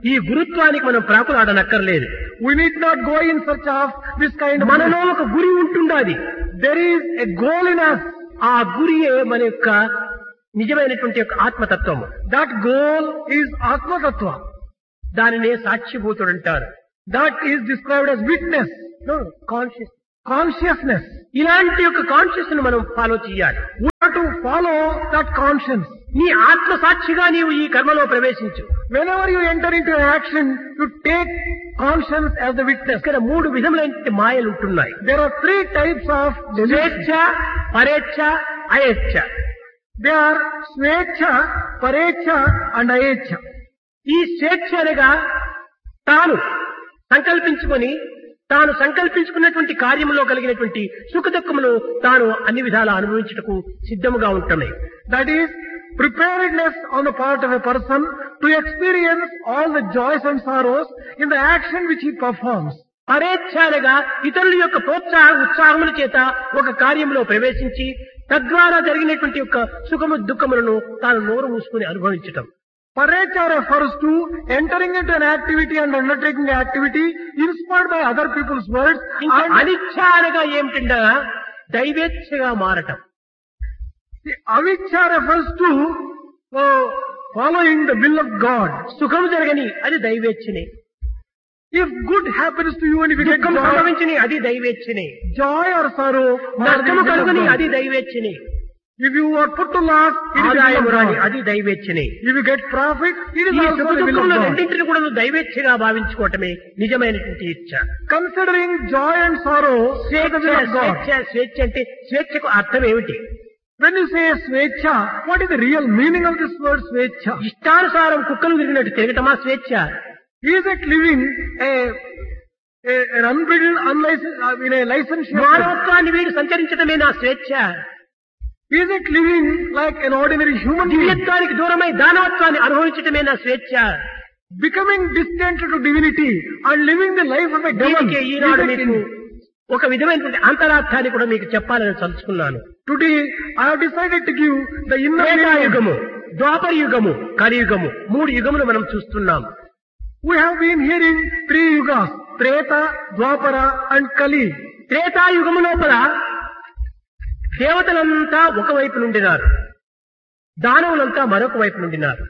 ఈ గురుత్వానికి మనం ప్రాకులాడనక్కర్లేదు. We need not go in search of this kind of... మనలో ఒక గురి ఉంటుండాది. There is a goal in us. ఆ గురియే మన యొక్క నిజమైనటువంటి యొక్క ఆత్మతత్వము. That goal is Atma Tattva. దానినే సాక్షిభూతుడు అంటారు. That is described as witness. No, conscious. Consciousness. ఇలాంటి యొక్క కాన్షియస్ ను మనం ఫాలో చేయాలి. We have to follow that conscience. నీ ఆత్మ సాక్షిగా నీవు ఈ కర్మలో ప్రవేశించు. Whenever you enter into an action, you take conscience as the witness. ఇక్కడ మూడు విధములైన మాయలు ఉంటున్నాయి. There are three types of స్వేచ్ఛ, పరేచ్ఛ, అయేచ్ఛ. They are స్వేచ్ఛ, పరేచ్ఛ and అయేచ్ఛ. ఈ స్వేచ్ఛ అనగా తాను సంకల్పించుకొని తాను సంకల్పించుకున్నటువంటి కార్యములో కలిగినటువంటి సుఖ దుఃఖములు తాను అన్ని విధాలా అనుభవించుటకు సిద్ధముగా ఉంటున్నాయి. That is preparedness on the part of a person to experience all the joys and sorrows in the action which he performs. పరేచ్ఛ అనగా ఇతరుల యొక్క ప్రోత్సాహ ఉత్సాహముల చేత ఒక కార్యంలో ప్రవేశించి తద్వారా జరిగినటువంటి యొక్క సుఖము దుఃఖములను తాను నోరు మూసుకుని అనుభవించటం. Parecha refers to entering into an activity and undertaking the activity inspired by other people's words. ఇంకా అనిచ్ఛ అనగా ఏమిటంటే దైవేచ్ఛగా మారటం. The aviccha refers to uh, following the will of God. సుఖము జరగని అది దైవేచ్ఛనే. If good happens to you and if you get దుఃఖం joy, సంభవించని అది దైవేచ్ఛనే. joy or sorrow, నష్టము కలుగుని అది దైవేచ్ఛనే. if you are put to loss, it is the will ఆదాయము of రాని God. అది దైవేచ్ఛనే. If you get profit, it is ఈ also సుఖ the will of దుఃఖములు God. రెండింటిని కూడా నువ్వు దైవేచ్ఛగా భావించుకోవటమే నిజమైనటువంటి ఇచ్ఛ. Considering joy and sorrow, say the will of God. స్వేచ్ఛ స్వేచ్ఛ అంటే స్వేచ్ఛకు అర్థం ఏమిటి? When you say swecha, what is the real meaning of this word swecha? ఇష్టానుసారం కుక్కలు తిరిగినట్టు తిరగటమా స్వేచ్ఛ? Is it living a, a an unbridled, unlicensed, uh, in a licensed? మానవత్వాన్ని వీడు సంచరించటమే నా స్వేచ్ఛ. Is it living like an ordinary human being? దివ్యత్వానికి దూరమై దానవత్వాన్ని అనుభవించటమే నా స్వేచ్ఛ. Becoming distant to divinity and living the life of a demon. దీనికి ఈనాడు Is it మీకు in- ఒక విధమైనటువంటి అంతరార్థాన్ని కూడా మీకు చెప్పాలని తలుచుకున్నాను. Today, I have decided to give the inner meaning. త్రేతాయుగము, ద్వాపర యుగము, కలియుగము, మూడు యుగములు మనం చూస్తున్నాం. We have been hearing three yugas, Treta, Dwapara and Kali. త్రేతాయుగము లోపల దేవతలంతా ఒకవైపు నుండినారు, దానవులంతా మరొక వైపు నుండినారు.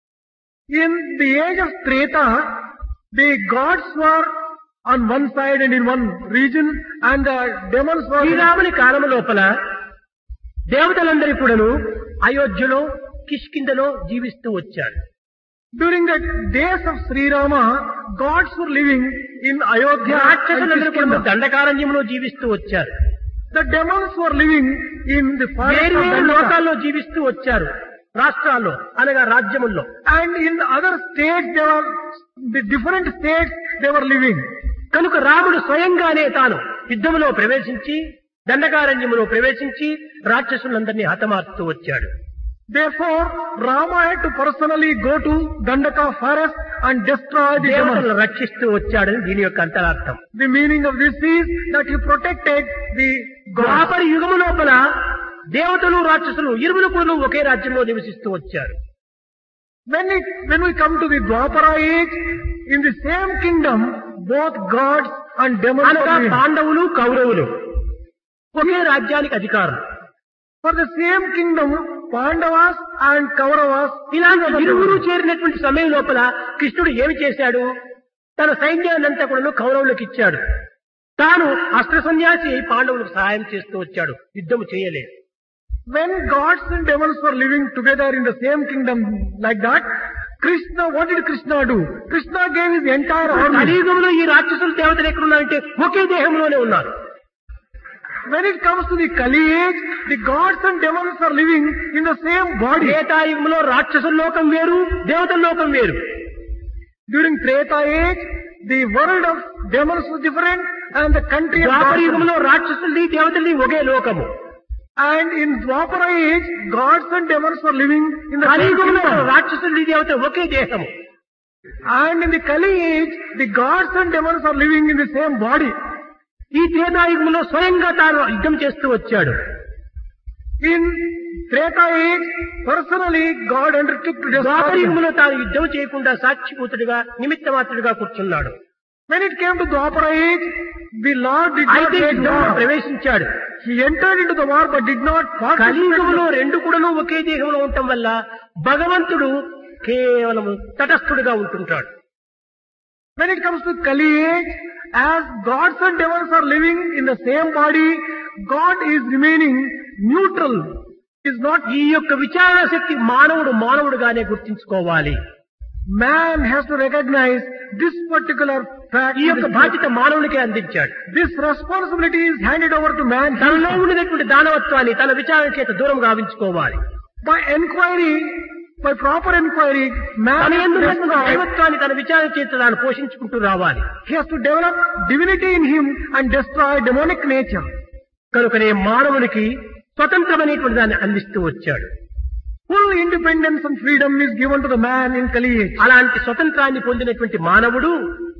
In the age of Treta, the gods were on one side and in one region, and the demons were... శ్రీరాముని కాలము లోపల దేవతలందరి కూడాను అయోధ్యలో కిష్కిందలో జీవిస్తూ వచ్చారు. During the days of Sri Rama, gods were living in Ayodhya and రాక్షసులందరూ కూడా Kishkinda. దండకారణ్యంలో జీవిస్తూ వచ్చారు. The demons were living in the forest వేరు of వేరు Dandaka. లోకాల్లో జీవిస్తూ వచ్చారు, రాష్ట్రాల్లో అనగా రాజ్యముల్లో. And in other states, they were, the different states they were living. కనుక రాముడు స్వయంగానే తాను యుద్ధములో ప్రవేశించి దండకారణ్యములో ప్రవేశించి రాక్షసులందరినీ హతమార్చుతూ వచ్చాడు. Therefore, Rama had to personally go to Dandaka forest and destroy the demons. దేవతలను రక్షిస్తూ వచ్చాడని దీని యొక్క అంతరార్థం. The meaning of this is that he protected the gods. ద్వాపర యుగము లోపల దేవతలు రాక్షసులు ఇరువురు కూడా ఒకే రాజ్యంలో నివసిస్తూ వచ్చారు. When it, when we come to the Dwapara age, in the same kingdom, both gods and demons అనగా are living. పాండవులు కౌరవులు ఒకే రాజ్యానికి అధికారులు. For the same kingdom, Pandavas and Kauravas, ఇలాంటి ఇరువురు చేరినటువంటి సమయం లోపల కృష్ణుడు ఏమి చేశాడు? తన సైన్యాన్నంతా కూడా కౌరవులకు ఇచ్చాడు. తాను అస్త్ర సన్యాసి అయి పాండవులకు సహాయం చేస్తూ వచ్చాడు, యుద్ధము చేయలేదు. when gods and demons were living together in the same kingdom like that, Krishna, what did Krishna do? Krishna gave his entire army. కలియుగంలో ఈ రాక్షసులు దేవతలు ఎక్కడున్నారంటే ఒకే దేహంలోనే ఉన్నారు. When it comes to the Kali age, the gods and demons are living in the same body. త్రేతాయుగంలో రాక్షసుల లోకం వేరు, దేవతల లోకం వేరు. During Treta age, the world of demons was different and the country of Dwapara gods. యుగంలో రాక్షసుల్ని దేవతల్ని ఒకే లోకము. And in Dwapara age, gods and demons were living in the same కలియుగంలో kingdom. రాక్షసుల్ని దేవతలు ఒకే దేహము. And in the Kali age, the gods and demons are living in the same body. ఈ త్రేతాయుగంలో స్వయంగా తాను యుద్ధం చేస్తూ వచ్చాడు. In Treta age, personally God undertook to destroy them. ద్వాపరయుగంలో తాను యుద్ధం చేయకుండా సాక్షిభూతుడిగా నిమిత్త మాత్రుడిగా కూర్చున్నాడు. When it came to Dwapara age, the Lord did not అయితే make యుద్ధంలో war. ప్రవేశించాడు. He entered into the war but did not కలియుగంలో participate. రెండు కూడాను ఒకే దేహంలో ఉండటం వల్ల భగవంతుడు కేవలం తటస్థుడిగా ఉంటుంటాడు. When it comes to Kali age, as gods and devils are living in the same body, God is remaining neutral. Is not. ఈ యొక్క విచారణ శక్తి మానవుడు మానవుడుగానే గుర్తించుకోవాలి. Man has to recognize this particular fact. ఈ యొక్క బాధ్యత మానవునికే అందించాడు. This responsibility is handed over to man. తనలో ఉండినటువంటి దానవత్వాన్ని తన విచారణ చేత దూరం గావించుకోవాలి. By inquiry, by proper inquiry, man తన has to యందు destroy. దైవత్వాన్ని తన విచారణ చేత తాను పోషించుకుంటూ రావాలి. He has to develop divinity in him and destroy demonic nature. కనుకనే మానవునికి స్వతంత్రమైనటువంటి దాన్ని అందిస్తూ వచ్చాడు. Full independence and freedom is given to the man in Kali age. అలాంటి స్వతంత్రాన్ని పొందినటువంటి మానవుడు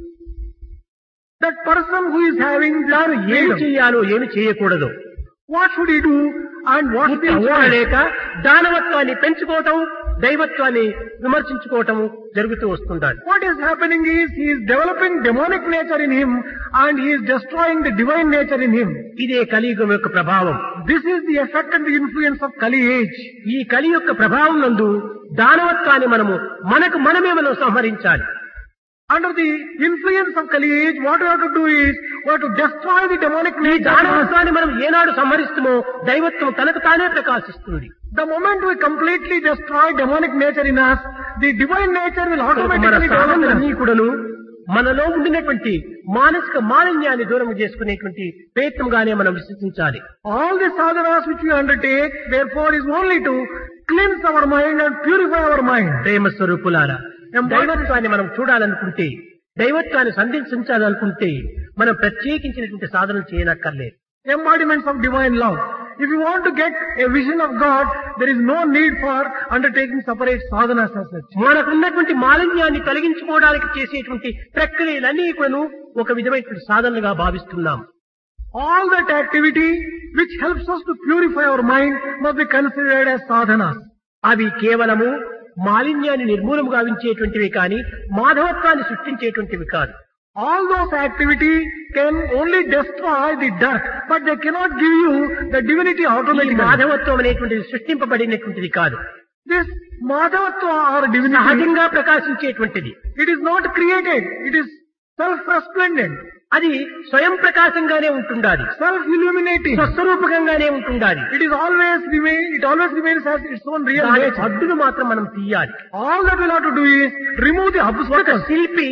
That person who is having తాను this ఏమి freedom, చేయాలో ఏమి చేయకూడదు what should he do and what should he avoid? లేక దానవత్వాన్ని పెంచుకోవటం దైవత్వాన్ని విమర్శించుకోవటం జరుగుతూ వస్తుంటాడు. What is happening is he is developing demonic nature in him and he is destroying the divine nature in him. ఇదే కలియుగం యొక్క ప్రభావం. This is the effect and the influence of Kali age. ఈ కలి యొక్క ప్రభావం నందు దానవత్వాన్ని మనము మనకు మనమే మనం సంహరించాలి. Under the influence of Kali age, what we have to do is we have to destroy the demonic ఈ nature. దానవత్వాన్ని మనం ఏనాడు సంహరిస్తామో దైవత్వం తనకు తానే ప్రకాశిస్తుంది. The moment we completely destroy demonic nature in us, the divine nature will మన automatically develop in సాధనలన్నీ us. కూడాను మనలో ఉండినటువంటి మానసిక మాలిన్యాన్ని దూరం చేసుకునేటువంటి ప్రయత్నంగానే మనం విశ్వసించాలి. All the sadhanas which we undertake, therefore, is only to cleanse our mind and purify our mind. ప్రేమ స్వరూపులారా, దైవత్వాన్ని మనం చూడాలనుకుంటే దైవత్వాన్ని సంధించాలనుకుంటే మనం ప్రత్యేకించినటువంటి సాధనలు చేయనక్కర్లేదు. Embodiments of divine love. If you want to get a vision of God, there is no need for undertaking separate sadhanas as such. మనకున్నటువంటి మాలిన్యాన్ని తొలగించుకోవడానికి చేసేటువంటి ప్రక్రియలన్నీ కూడాను ఒక విధమైనటువంటి సాధనగా భావిస్తున్నాం. All that activity which helps us to purify our mind must be considered as sadhanas. అవి కేవలము మాలిన్యాన్ని నిర్మూలము గావించేటువంటివి కానీ మాధవత్వాన్ని సృష్టించేటువంటివి కాదు. All those activities can only destroy the dirt, but they cannot give you the divinity ఈ automatically. మాధవత్వం అనేటువంటిది సృష్టింపబడినటువంటిది కాదు. This Madhavatva or divinity, సహజంగా ప్రకాశించేటువంటిది. it is not created, it is self-resplendent, అది స్వయం ప్రకాశంగానే ఉంటుండాలి. self-illuminating. స్వస్వరూపకంగానే ఉంటుండాలి. It is always remain, it always remains as its own real దాని nature. అడ్డును మాత్రం మనం తీయాలి. All that we'll have to do is remove the ఒక obstacles. శిల్పి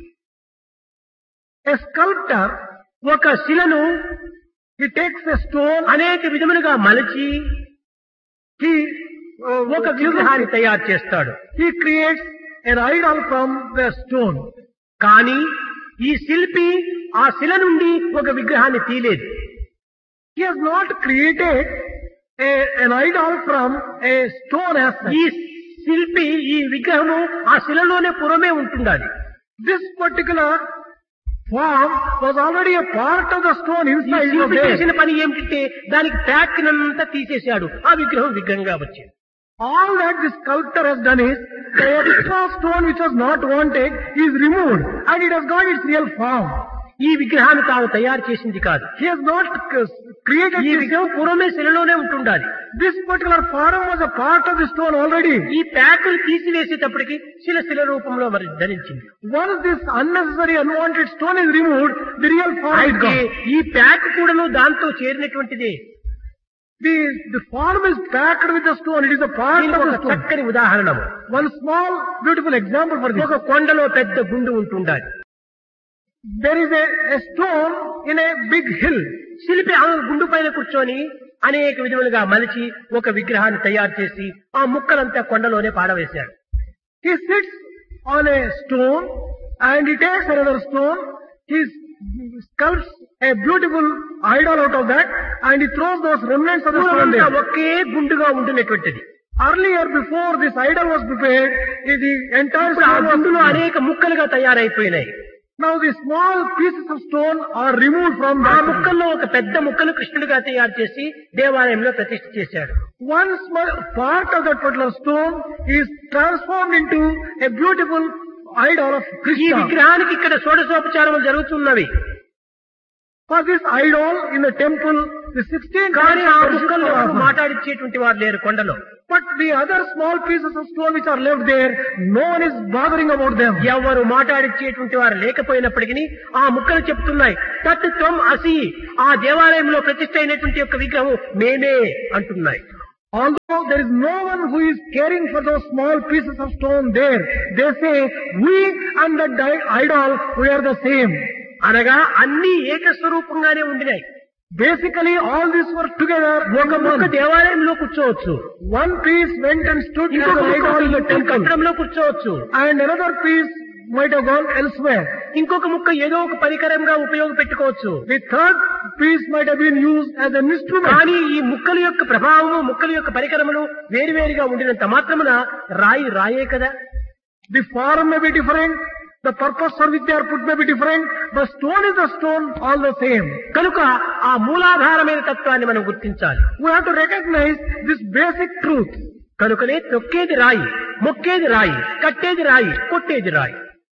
A sculptor, ఒక శిలను he takes a stone, అనేక విధములుగా మలచి he uh, ఒక విగ్రహాన్ని తయారు చేస్తాడు. he creates an idol from the stone. కానీ ఈ శిల్పి ఆ శిల నుండి ఒక విగ్రహాన్ని తీయలేదు. He has not created a, an idol from a stone as such. ఈ శిల్పి ఈ విగ్రహము ఆ శిలలోనే పురమే ఉంటుండాలి. This particular form was already a part of the stone ఈ inside of శిల్పి it. చేసిన పని ఏమిటంటే దానికి ప్యాక్నంతా తీసేశాడు. ఆ విగ్రహం విగ్రహంగా వచ్చింది. All that the sculptor has done is the extra stone which was not wanted is removed and it has got its real form. ఈ విగ్రహాన్ని తాను తయారు చేసింది కాదు. He has not uh, created ఈ this. విగ్రహం పూర్వమే శిలలోనే ఉంటుండాలి. This particular form was a part of the stone already. ఈ ప్యాకులు తీసివేసేటప్పటికి శిల శిల రూపంలో మరి ధరించింది. Once this unnecessary unwanted stone is removed, the real form is అయితే gone. ఈ ప్యాక్ కూడాను దాంతో చేరినటువంటిదే. The, the form is packed with the stone. It is a part దీనికి of ఒక the stone. చక్కని ఉదాహరణ. One small beautiful example for this. ఒక కొండలో పెద్ద గుండు ఉంటుండాలి. There is a, a stone in a big hill. శిల్పి ఆ గుండు పైన కూర్చొని అనేక విధములుగా మలిచి ఒక విగ్రహాన్ని తయారు చేసి ఆ ముక్కలంతా కొండలోనే పాడవేశాడు. He sits on a stone and he takes another stone. He sculpts a beautiful idol out of that and he throws those remnants of the stone పూర్వమంతా there. Okay గుండుగా ఉండినటువంటిది. Earlier, before this idol was prepared, the entire ఇప్పుడు ఆ stone గుండులో was అనేక ముక్కలుగా తయారైపోయినాయి. Now the small pieces of stone are removed from ఆ that. ముక్కల్లో ఒక పెద్ద ముక్కను కృష్ణుడిగా తయారు చేసి దేవాలయంలో ప్రతిష్ఠ చేశాడు. One small part of that particular stone is transformed into a beautiful idol of ఈ Krishna. విగ్రహానికి ఇక్కడ షోడశోపచారములు జరుగుతున్నవి. For this idol in the temple, the sixteen కానీ ఆ worship ముక్కల్లో are ఎవరు offered. మాట్లాడించేటువంటి వారు లేరు కొండలో. But the other small pieces of stone which are left there, no one is bothering about them. ఎవరు మాట్లాడించేటువంటి వారు లేకపోయినప్పటికీ ఆ ముక్కలు చెప్తున్నాయి, తత్వం అసి, ఆ దేవాలయంలో ప్రతిష్ఠ అయినటువంటి యొక్క విగ్రహం మేమే అంటున్నాయి. Although there is no one who is caring for those small pieces of stone there, they say, we and the di- idol, we are the same. అనగా అన్ని ఏకస్వరూపంగానే ఉండినాయి. Basically, all these were together. ఒక ముక్క దేవాలయంలో కూర్చోవచ్చు, One piece went and stood as ఇంకొక an idol in the ముక్క temple, కట్టడంలో కూర్చోవచ్చు, and another piece might have gone elsewhere. ఇంకొక ముక్క ఏదో ఒక పరికరంగా ఉపయోగపెట్టుకోవచ్చు. The third piece might have been used as an instrument. కానీ ఈ ముక్కల యొక్క ప్రభావము, ముక్కల యొక్క పరికరములు వేరువేరుగా ఉండినంత మాత్రమున రాయి రాయే కదా. The form may be different, the purpose for which they are put may be different, but stone is a stone, all the same. కనుక ఆ మూలాధారమైన తత్వాన్ని మనం గుర్తించాలి. We have to recognize this basic truth. కనుకనే తొక్కేది రాయి, మొక్కేది రాయి, కట్టేది రాయి, కొట్టేది రాయి.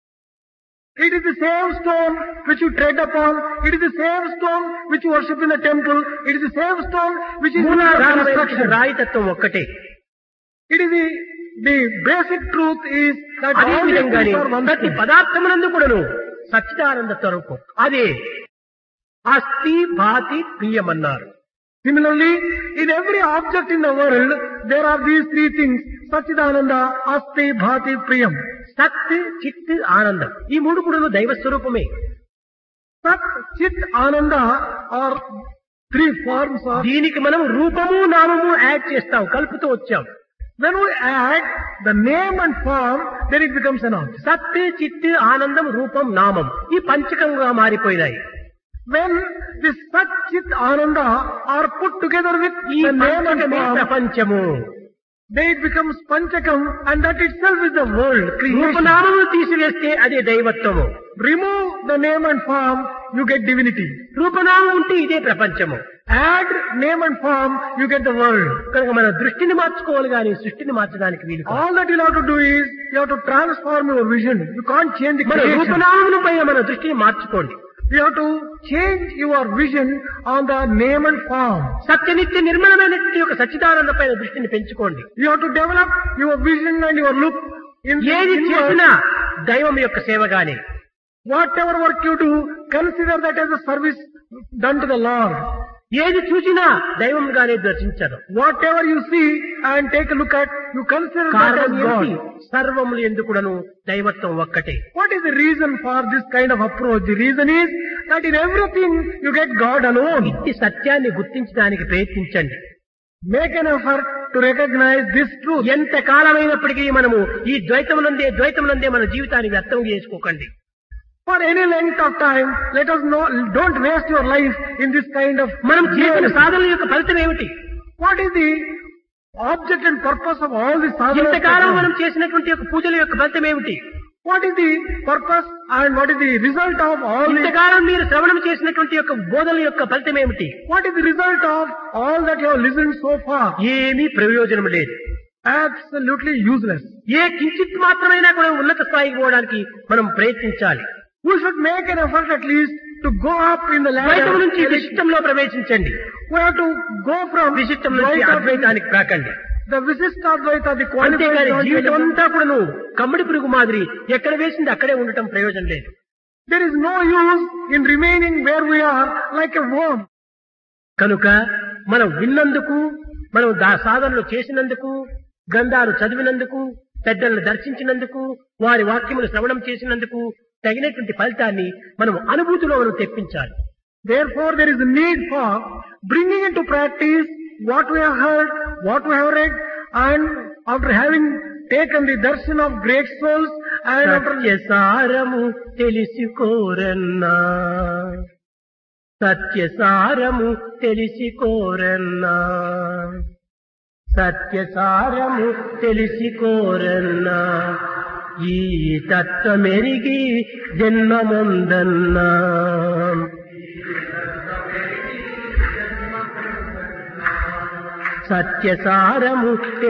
It is the same stone which you tread upon, it is the same stone which you worship in the temple, it is the same stone which is used for మూలాధారమైన construction. రాయి తత్వం ఒక్కటే. It is the, the basic truth is that అదే all these విధంగానే things are one ప్రతి thing. పదార్థమునందు కూడాను సచ్చిదానంద స్వరూపం అదే అస్థి భాతి ప్రియమన్నారు. Similarly, in every object in the world, there are these three things, Satchidananda, Asti, Bhati, Priyam. సత్, చిత్, ఆనందం, ఈ మూడు కూడాను దైవ స్వరూపమే. Sat, Chit, Ananda are three forms of... దీనికి మనం రూపము నామము యాడ్ చేస్తాం, కలుపుతూ వచ్చాం. When we add the name and form, then it becomes an object. సత్, చిత్, ఆనందం, రూపం, నామం ఈ పంచకంగా మారిపోయినాయి. When this Sat, Chit, Ananda are put together with ఈ the name and పంచకమే form, ప్రపంచము. then it becomes Panchakam, and that itself is the world, creation. రూపనామములు తీసివేస్తే అదే దైవత్వము. Remove the name and form, you get divinity. రూపనామం ఉంటే ఇదే ప్రపంచము. Add name and form, you get the world. కనుక మన దృష్టిని మార్చుకోవాలి కానీ సృష్టిని మార్చడానికి వీలు కాదు. All that you'll have to do is, you have to transform your vision. You can't change the మన creation. రూపనామముల పైన మన దృష్టిని మార్చుకోండి. You have to change your vision on the name and form. సత్యనిత్య నిర్మలమైనటువంటి ఒక సచ్చిదానంద పైన దృష్టిని పెంచుకోండి. You have to develop your vision and your look in ఏది in చేసినా దైవం యొక్క సేవగానే. whatever work you do, consider that as a service done to the Lord. ఏది చూసినా దైవంగానే దర్శించదు. Whatever you see and take a look at, you consider that as కారణం God. ఏమిటి? సర్వములు ఎందుకుడను దైవత్వం ఒక్కటే. What is the reason for this kind of approach? The reason is that in everything you get God alone. ఇట్టి సత్యాన్ని గుర్తించడానికి ప్రయత్నించండి. Make an effort to recognize this truth. ఎంత కాలమైనప్పటికీ మనము ఈ ద్వైతమునందే ద్వైతమునందే మన జీవితాన్ని వ్యర్థం చేసుకోకండి. For any length of time, let us know, don't waste your life in this kind of... మనం చేసిన సాధనల యొక్క ఫలితం ఏమిటి? What is the object and purpose of all this sadhana? ఇంతకాలం మనం చేసినటువంటి యొక్క పూజల యొక్క ఫలితం ఏమిటి? What is the purpose and what is the result of all this? ఇంతకాలం మీరు శ్రవణం చేసినటువంటి యొక్క బోధల యొక్క ఫలితం ఏమిటి? What is the result of all that you have listened so far? ఏమీ ప్రయోజనం లేదు. Absolutely useless. ఏ కించిత్ మాత్రమైనా కూడా ఉన్నత స్థాయికి పోవడానికి మనం ప్రయత్నించాలి. We should make an effort at least to go up in the ద్వైతం ladder. నుంచి విశిష్టంలో ప్రవేశించండి. We have to go from విశిష్టం నుంచి Dvaita to అద్వైతానికి రాకండి. the Visishtadvaita, the qualified అంతేగాని Advaita. జీవితం అంతా కూడా నువ్వు కమ్మడి పురుగు మాదిరి ఎక్కడ వేసింది అక్కడే ఉండటం ప్రయోజనం లేదు. There is no use in remaining where we are like a worm. కనుక మనం విన్నందుకు, మనం దా సాధనలు చేసినందుకు, గ్రంథాలు చదివినందుకు, పెద్దలను దర్శించినందుకు, వారి వాక్యములు శ్రవణం చేసినందుకు తగినటువంటి ఫలితాన్ని మనం అనుభూతిలో మనం తెప్పించాలి. Therefore, there is a need for bringing into practice what we have heard, what we have read, and after having taken the darshan of great souls, and after సత్యసారము తెలిసికోరన్నా, సత్యసారము తెలిసికోరన్నా, సత్యసారము తెలిసికోరన్నా, ఈ తత్వమెరిగి జన్మముందన్నా సత్యసారము